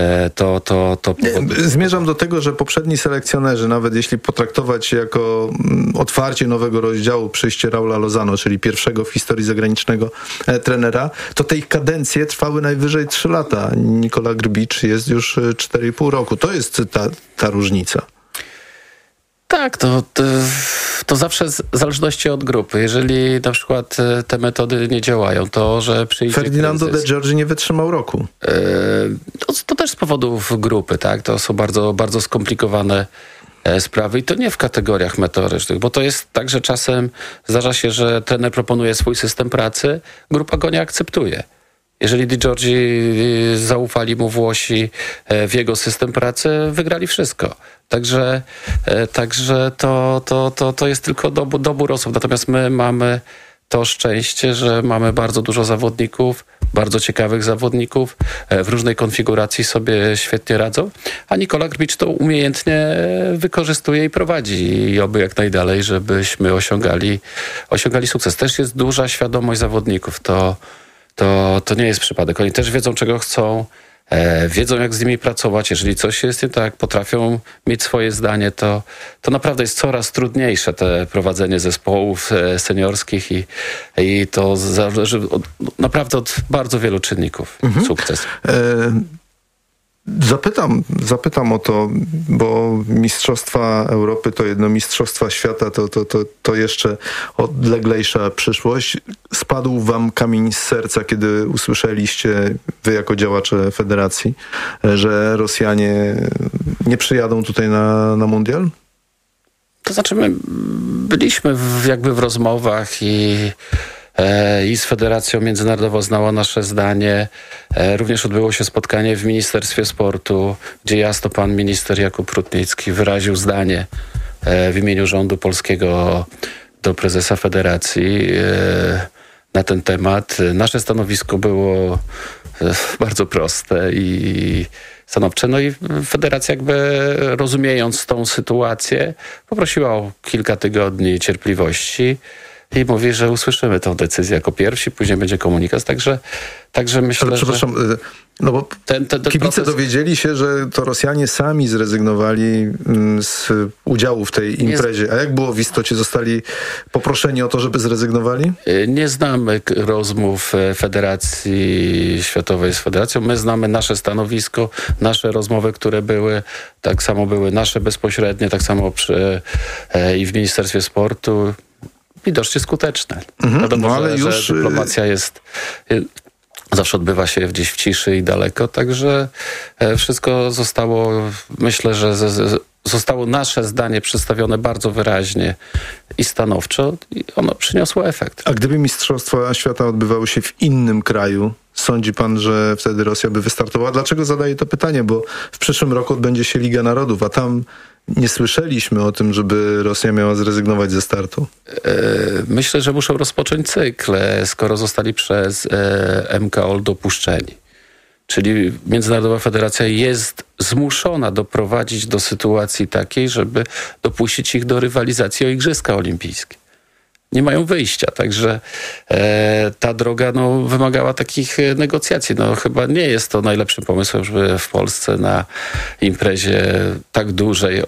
Zmierzam do tego, że poprzedni selekcjonerzy, nawet jeśli potraktować jako otwarcie nowego rozdziału, przyjście Raula Lozano, czyli pierwszego w historii zagranicznego trenera, to te ich kadencje trwały najwyżej 3 lata. Nikola Grbicz jest już 4,5 roku. To jest ta różnica. Tak, to zawsze w zależności od grupy. Jeżeli na przykład te metody nie działają, to że przyjdzie Ferdinando kryzys. de Giorgi nie wytrzymał roku. To też z powodów grupy, tak? To są bardzo, bardzo skomplikowane sprawy i to nie w kategoriach meteorycznych, bo to jest tak, że czasem zdarza się, że trener proponuje swój system pracy, grupa go nie akceptuje. Jeżeli Di Giorgi zaufali mu Włosi w jego system pracy, wygrali wszystko. Także to jest tylko dobór osób. Natomiast my mamy to szczęście, że mamy bardzo dużo zawodników, bardzo ciekawych zawodników, w różnej konfiguracji sobie świetnie radzą, a Nikola Grbicz to umiejętnie wykorzystuje i prowadzi i oby jak najdalej, żebyśmy osiągali sukces. Też jest duża świadomość zawodników, to nie jest przypadek. Oni też wiedzą, czego chcą, wiedzą, jak z nimi pracować. Jeżeli coś jest nie tak, potrafią mieć swoje zdanie, to naprawdę jest coraz trudniejsze te prowadzenie zespołów seniorskich i to zależy naprawdę od bardzo wielu czynników. Sukces. Zapytam o to, bo Mistrzostwa Europy to jedno, Mistrzostwa Świata to jeszcze odleglejsza przyszłość. Spadł wam kamień z serca, kiedy usłyszeliście, wy jako działacze federacji, że Rosjanie nie przyjadą tutaj na mundial? To znaczy my byliśmy w rozmowach i z Federacją Międzynarodową znała nasze zdanie. Również odbyło się spotkanie w Ministerstwie Sportu, gdzie jasno pan minister Jakub Rutnicki wyraził zdanie w imieniu rządu polskiego do prezesa Federacji na ten temat. Nasze stanowisko było bardzo proste i stanowcze. No i Federacja rozumiejąc tą sytuację poprosiła o kilka tygodni cierpliwości i mówi, że usłyszymy tę decyzję jako pierwsi, później będzie komunikat. Także myślę, ale przepraszam, no bo ten kibice proces... dowiedzieli się, że to Rosjanie sami zrezygnowali z udziału w tej imprezie. A jak było w istocie? Zostali poproszeni o to, żeby zrezygnowali? Nie znamy rozmów Federacji Światowej z Federacją. My znamy nasze stanowisko, nasze rozmowy, które były. Tak samo były nasze bezpośrednie, tak samo i w Ministerstwie Sportu. Widocznie skuteczne. Wiadomo, ale że dyplomacja zawsze odbywa się gdzieś w ciszy i daleko, także wszystko zostało, myślę, że zostało nasze zdanie przedstawione bardzo wyraźnie i stanowczo i ono przyniosło efekt. A gdyby Mistrzostwa Świata odbywały się w innym kraju, sądzi pan, że wtedy Rosja by wystartowała? Dlaczego zadaję to pytanie? Bo w przyszłym roku odbędzie się Liga Narodów, a tam nie słyszeliśmy o tym, żeby Rosja miała zrezygnować ze startu. Myślę, że muszą rozpocząć cykl, skoro zostali przez MKOL dopuszczeni. Czyli Międzynarodowa Federacja jest zmuszona doprowadzić do sytuacji takiej, żeby dopuścić ich do rywalizacji o Igrzyska Olimpijskie. Nie mają wyjścia, także ta droga wymagała takich negocjacji. Chyba nie jest to najlepszym pomysłem, żeby w Polsce na imprezie tak dużej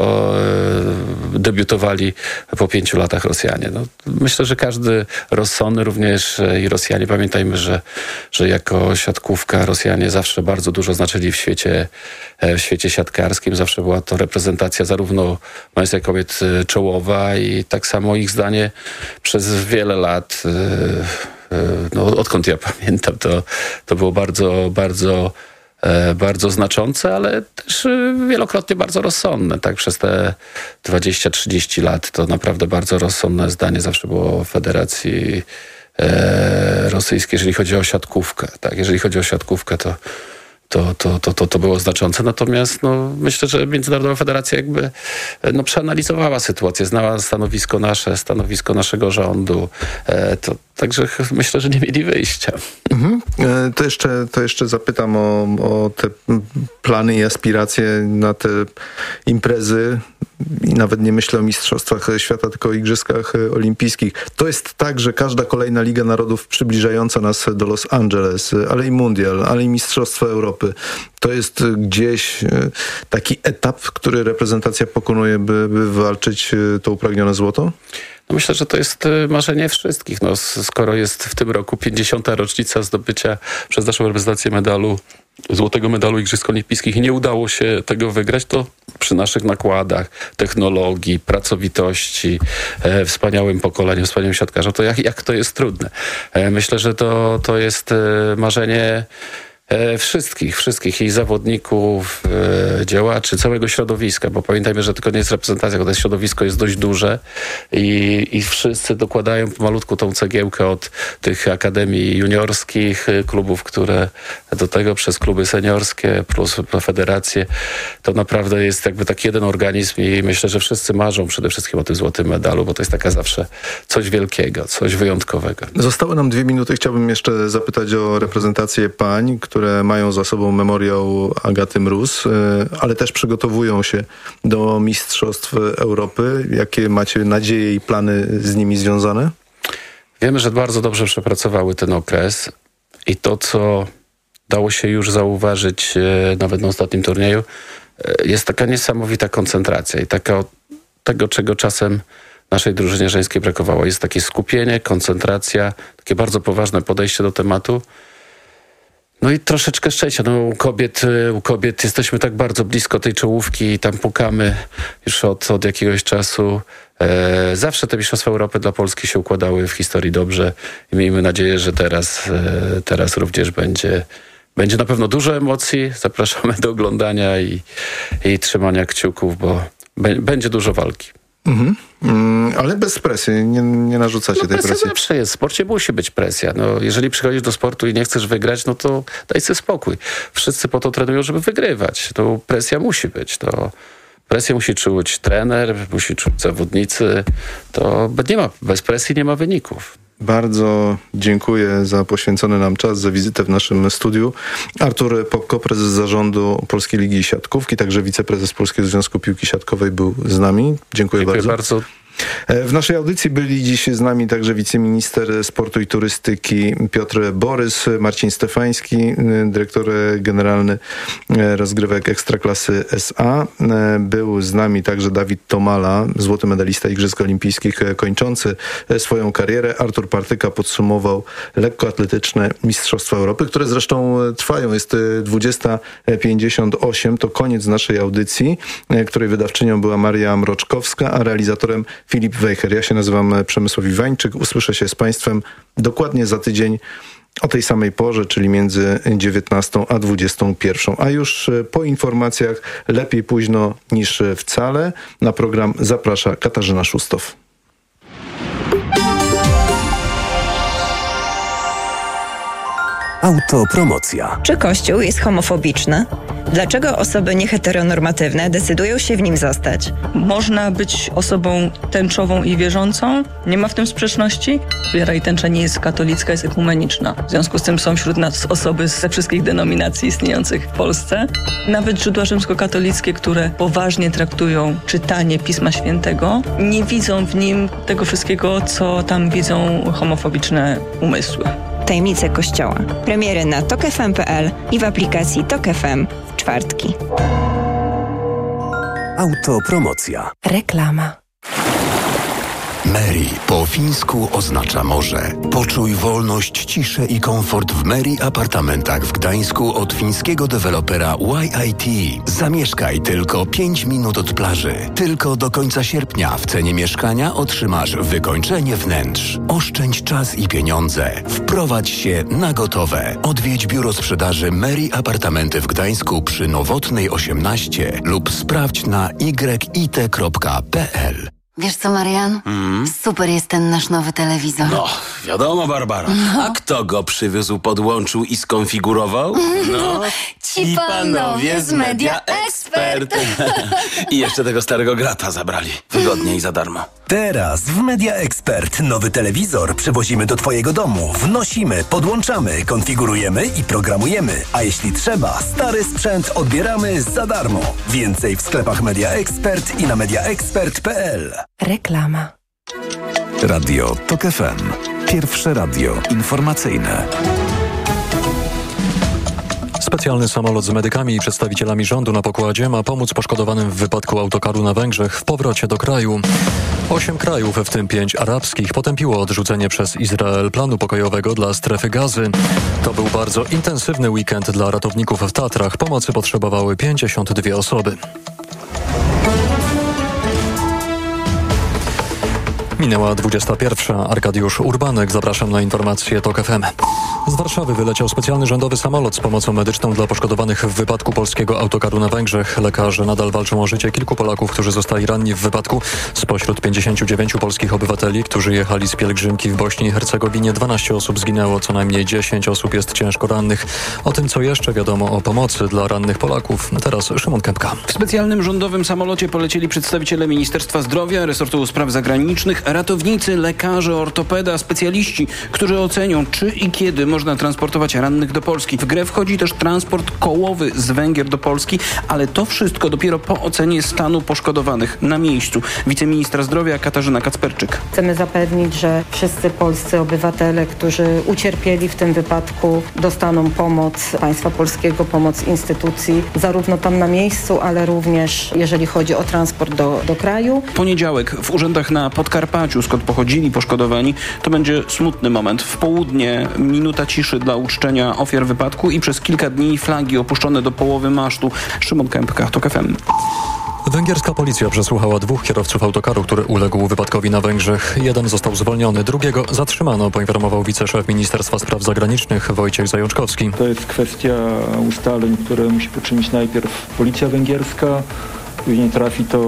debiutowali po 5 latach Rosjanie. Myślę, że każdy rozsądny, również i Rosjanie, pamiętajmy, że jako siatkówka Rosjanie zawsze bardzo dużo znaczyli w świecie siatkarskim. Zawsze była to reprezentacja zarówno mężczyzn, jak kobiet czołowa i tak samo ich zdanie przez wiele lat odkąd ja pamiętam, to było bardzo, bardzo, bardzo znaczące, ale też wielokrotnie bardzo rozsądne. Tak? Przez te 20-30 lat to naprawdę bardzo rozsądne zdanie zawsze było Federacji Rosyjskiej, jeżeli chodzi o siatkówkę. Tak? Jeżeli chodzi o siatkówkę, to było znaczące. Natomiast myślę, że Międzynarodowa Federacja jakby przeanalizowała sytuację, znała stanowisko naszego rządu. Także myślę, że nie mieli wyjścia. To jeszcze zapytam o te plany i aspiracje na te imprezy. I nawet nie myślę o Mistrzostwach Świata, tylko o Igrzyskach Olimpijskich. To jest tak, że każda kolejna Liga Narodów przybliżająca nas do Los Angeles, ale i Mundial, ale i Mistrzostwa Europy, to jest gdzieś taki etap, który reprezentacja pokonuje, by wywalczyć to upragnione złoto? Myślę, że to jest marzenie wszystkich. Skoro jest w tym roku 50. rocznica zdobycia przez naszą reprezentację złotego medalu Igrzysk Olimpijskich i nie udało się tego wygrać, to przy naszych nakładach, technologii, pracowitości, wspaniałym pokoleniu, wspaniałym siatkarzom, to jak to jest trudne. Myślę, że to jest marzenie wszystkich i zawodników, działaczy, całego środowiska, bo pamiętajmy, że tylko nie jest reprezentacja, bo to środowisko jest dość duże i wszyscy dokładają pomalutku tą cegiełkę od tych akademii juniorskich, klubów, które do tego przez kluby seniorskie plus federacje, to naprawdę jest jakby taki jeden organizm i myślę, że wszyscy marzą przede wszystkim o tym złotym medalu, bo to jest taka zawsze coś wielkiego, coś wyjątkowego. Zostały nam 2 minuty. Chciałbym jeszcze zapytać o reprezentację pań, które mają za sobą memoriał Agaty Mróz, ale też przygotowują się do Mistrzostw Europy. Jakie macie nadzieje i plany z nimi związane? Wiemy, że bardzo dobrze przepracowały ten okres i to, co dało się już zauważyć nawet na ostatnim turnieju, jest taka niesamowita koncentracja i tego, czego czasem naszej drużynie żeńskiej brakowało. Jest takie skupienie, koncentracja, takie bardzo poważne podejście do tematu. I troszeczkę szczęścia. U kobiet jesteśmy tak bardzo blisko tej czołówki i tam pukamy już od jakiegoś czasu. Zawsze te Mistrzostwa Europy dla Polski się układały w historii dobrze i miejmy nadzieję, że teraz również będzie na pewno dużo emocji. Zapraszamy do oglądania i trzymania kciuków, bo będzie dużo walki. Ale bez presji, nie narzucacie tej presji. Zawsze jest. W sporcie musi być presja. Jeżeli przychodzisz do sportu i nie chcesz wygrać, to daj sobie spokój. Wszyscy po to trenują, żeby wygrywać. Presja musi być. Presję musi czuć trener, musi czuć zawodnicy. Bez presji nie ma wyników. Bardzo dziękuję za poświęcony nam czas, za wizytę w naszym studiu. Artur Popko, prezes zarządu Polskiej Ligi Siatkówki, także wiceprezes Polskiego Związku Piłki Siatkowej był z nami. Dziękuję bardzo. W naszej audycji byli dziś z nami także wiceminister sportu i turystyki Piotr Borys, Marcin Stefański, dyrektor generalny rozgrywek Ekstraklasy SA. Był z nami także Dawid Tomala, złoty medalista Igrzysk Olimpijskich kończący swoją karierę. Artur Partyka podsumował lekkoatletyczne Mistrzostwa Europy, które zresztą trwają. Jest 20:58, to koniec naszej audycji, której wydawczynią była Maria Mroczkowska, a realizatorem Filip Wejher. Ja się nazywam Przemysław Iwańczyk. Usłyszę się z Państwem dokładnie za tydzień o tej samej porze, czyli między 19 a 21. A już po informacjach lepiej późno niż wcale. Na program zaprasza Katarzyna Szustow. Autopromocja. Czy Kościół jest homofobiczny? Dlaczego osoby nieheteronormatywne decydują się w nim zostać? Można być osobą tęczową i wierzącą. Nie ma w tym sprzeczności. Wiara i tęcza nie jest katolicka, jest ekumeniczna. W związku z tym są wśród nas osoby ze wszystkich denominacji istniejących w Polsce. Nawet źródła rzymskokatolickie, które poważnie traktują czytanie Pisma Świętego, nie widzą w nim tego wszystkiego, co tam widzą homofobiczne umysły. Tajemnice Kościoła. Premiery na tokfm.pl i w aplikacji Tok FM w czwartki. Autopromocja. Reklama. Meri po fińsku oznacza morze. Poczuj wolność, ciszę i komfort w Meri apartamentach w Gdańsku od fińskiego dewelopera YIT. Zamieszkaj tylko 5 minut od plaży. Tylko do końca sierpnia w cenie mieszkania otrzymasz wykończenie wnętrz. Oszczędź czas i pieniądze. Wprowadź się na gotowe. Odwiedź biuro sprzedaży Meri Apartamenty w Gdańsku przy Nowotnej 18 lub sprawdź na yit.pl. Wiesz co, Marian? Super jest ten nasz nowy telewizor. No, wiadomo, Barbara. A kto go przywiózł, podłączył i skonfigurował? No, ci panowie z Media Expert. I jeszcze tego starego grata zabrali. Wygodnie i za darmo. Teraz w Media Expert nowy telewizor przywozimy do Twojego domu. Wnosimy, podłączamy, konfigurujemy i programujemy. A jeśli trzeba, stary sprzęt odbieramy za darmo. Więcej w sklepach Media Expert i na mediaexpert.pl. Reklama. Radio TOK FM. Pierwsze radio informacyjne. Specjalny samolot z medykami i przedstawicielami rządu na pokładzie ma pomóc poszkodowanym w wypadku autokaru na Węgrzech w powrocie do kraju. 8 krajów, w tym 5 arabskich, potępiło odrzucenie przez Izrael planu pokojowego dla strefy Gazy. To był bardzo intensywny weekend dla ratowników w Tatrach. Pomocy potrzebowały 52 osoby. Minęła 21. Arkadiusz Urbanek. Zapraszam na informacje TOK FM. Z Warszawy wyleciał specjalny rządowy samolot z pomocą medyczną dla poszkodowanych w wypadku polskiego autokaru na Węgrzech. Lekarze nadal walczą o życie kilku Polaków, którzy zostali ranni w wypadku. Spośród 59 polskich obywateli, którzy jechali z pielgrzymki w Bośni i Hercegowinie, 12 osób zginęło, co najmniej 10 osób jest ciężko rannych. O tym, co jeszcze wiadomo o pomocy dla rannych Polaków, teraz Szymon Kępka. W specjalnym rządowym samolocie polecieli przedstawiciele Ministerstwa Zdrowia, resortu spraw zagranicznych, ratownicy, lekarze, ortopeda, specjaliści, którzy ocenią, czy i kiedy można transportować rannych do Polski. W grę wchodzi też transport kołowy z Węgier do Polski, ale to wszystko dopiero po ocenie stanu poszkodowanych na miejscu. Wiceministra zdrowia Katarzyna Kacperczyk. Chcemy zapewnić, że wszyscy polscy obywatele, którzy ucierpieli w tym wypadku, dostaną pomoc państwa polskiego, pomoc instytucji, zarówno tam na miejscu, ale również jeżeli chodzi o transport do kraju. Poniedziałek w urzędach na Podkarpaciu, skąd pochodzili poszkodowani, to będzie smutny moment. W południe minuta ciszy dla uczczenia ofiar wypadku i przez kilka dni flagi opuszczone do połowy masztu. Szymon Kępka, TOK FM. Węgierska policja przesłuchała 2 kierowców autokaru, który uległ wypadkowi na Węgrzech. Jeden został zwolniony, drugiego zatrzymano, poinformował wiceszef Ministerstwa Spraw Zagranicznych Wojciech Zajączkowski. To jest kwestia ustaleń, które musi poczynić najpierw policja węgierska. Później trafi to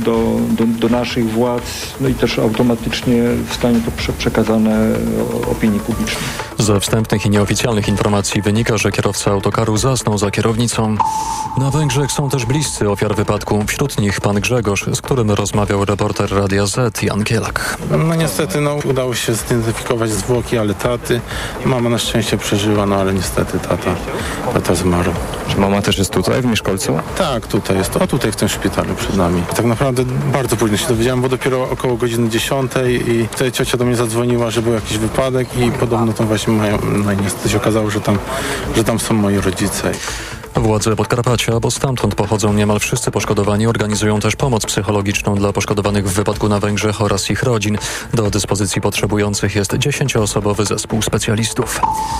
do naszych władz, no i też automatycznie zostanie to przekazane opinii publicznej. Ze wstępnych i nieoficjalnych informacji wynika, że kierowca autokaru zasnął za kierownicą. Na Węgrzech są też bliscy ofiar wypadku. Wśród nich pan Grzegorz, z którym rozmawiał reporter Radia Z Jan Kielak. No niestety udało się zidentyfikować zwłoki, ale taty. Mama na szczęście przeżyła, ale niestety tata zmarł. Czy mama też jest tutaj, w Mieszkolcu? Tak, tutaj jest. Tutaj w tym szpitalu przed nami. Tak naprawdę bardzo późno się dowiedziałem, bo dopiero około godziny 10 i wtedy ciocia do mnie zadzwoniła, że był jakiś wypadek i podobno tam właśnie mają, no i niestety się okazało, że tam są moi rodzice. Władze Podkarpacia, bo stamtąd pochodzą niemal wszyscy poszkodowani, organizują też pomoc psychologiczną dla poszkodowanych w wypadku na Węgrzech oraz ich rodzin. Do dyspozycji potrzebujących jest 10-osobowy zespół specjalistów.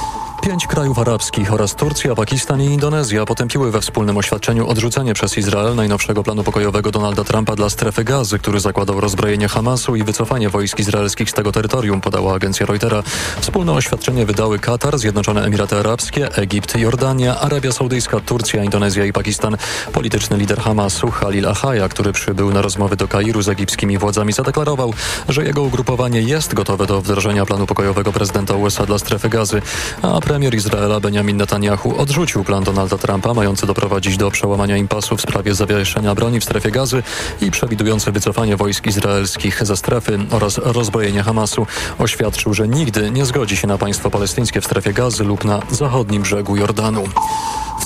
5 krajów arabskich oraz Turcja, Pakistan i Indonezja potępiły we wspólnym oświadczeniu odrzucenie przez Izrael najnowszego planu pokojowego Donalda Trumpa dla strefy Gazy, który zakładał rozbrojenie Hamasu i wycofanie wojsk izraelskich z tego terytorium, podała agencja Reutera. Wspólne oświadczenie wydały Katar, Zjednoczone Emiraty Arabskie, Egipt, Jordania, Arabia Saudyjska, Turcja, Indonezja i Pakistan. Polityczny lider Hamasu, Khalil Achaja, który przybył na rozmowy do Kairu z egipskimi władzami, zadeklarował, że jego ugrupowanie jest gotowe do wdrożenia planu pokojowego prezydenta USA dla strefy Gazy, a premier Izraela Benjamin Netanyahu odrzucił plan Donalda Trumpa mający doprowadzić do przełamania impasu w sprawie zawieszenia broni w strefie Gazy i przewidujący wycofanie wojsk izraelskich ze strefy oraz rozbrojenie Hamasu. Oświadczył, że nigdy nie zgodzi się na państwo palestyńskie w strefie Gazy lub na zachodnim brzegu Jordanu. W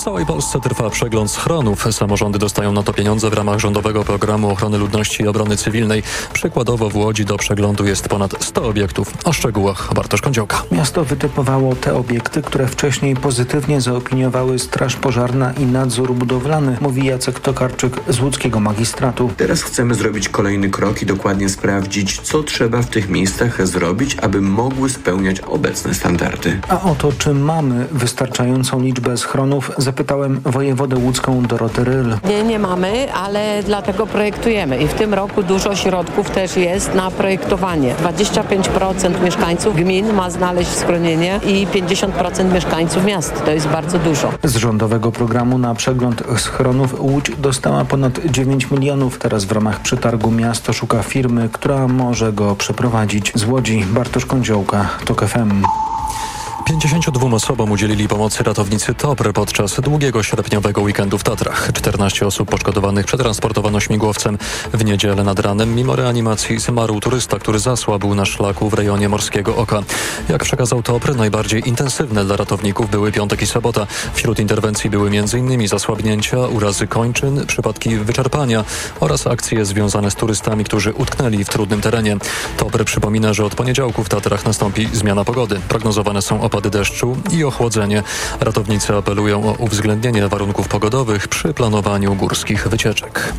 W całej Polsce trwa przegląd schronów. Samorządy dostają na to pieniądze w ramach rządowego programu ochrony ludności i obrony cywilnej. Przykładowo w Łodzi do przeglądu jest ponad 100 obiektów. O szczegółach Bartosz Kądziołka. Miasto wytypowało te obiekty, które wcześniej pozytywnie zaopiniowały Straż Pożarna i Nadzór Budowlany, mówi Jacek Tokarczyk z łódzkiego magistratu. Teraz chcemy zrobić kolejny krok i dokładnie sprawdzić, co trzeba w tych miejscach zrobić, aby mogły spełniać obecne standardy. A o to, czy mamy wystarczającą liczbę schronów, zapytałem wojewodę łódzką Dorotę Ryl. Nie mamy, ale dlatego projektujemy i w tym roku dużo środków też jest na projektowanie. 25% mieszkańców gmin ma znaleźć schronienie i 50% mieszkańców miast. To jest bardzo dużo. Z rządowego programu na przegląd schronów Łódź dostała ponad 9 milionów. Teraz w ramach przetargu miasto szuka firmy, która może go przeprowadzić. Z Łodzi Bartosz Kądziołka, TOK FM. 52 osobom udzielili pomocy ratownicy TOPR podczas długiego sierpniowego weekendu w Tatrach. 14 osób poszkodowanych przetransportowano śmigłowcem. W niedzielę nad ranem mimo reanimacji zmarł turysta, który zasłabł na szlaku w rejonie Morskiego Oka. Jak przekazał TOPR, najbardziej intensywne dla ratowników były piątek i sobota. Wśród interwencji były m.in. zasłabnięcia, urazy kończyn, przypadki wyczerpania oraz akcje związane z turystami, którzy utknęli w trudnym terenie. TOPR przypomina, że od poniedziałku w Tatrach nastąpi zmiana pogody. Prognozowane są opady deszczu i ochłodzenie. Ratownicy apelują o uwzględnienie warunków pogodowych przy planowaniu górskich wycieczek.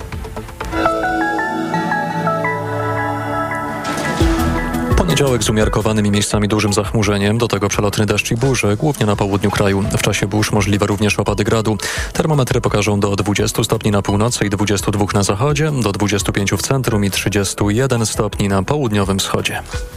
Poniedziałek z umiarkowanym i miejscami dużym zachmurzeniem, do tego przelotny deszcz i burze, głównie na południu kraju. W czasie burz możliwe również opady gradu. Termometry pokażą do 20 stopni na północy i 22 na zachodzie, do 25 w centrum i 31 stopni na południowym wschodzie.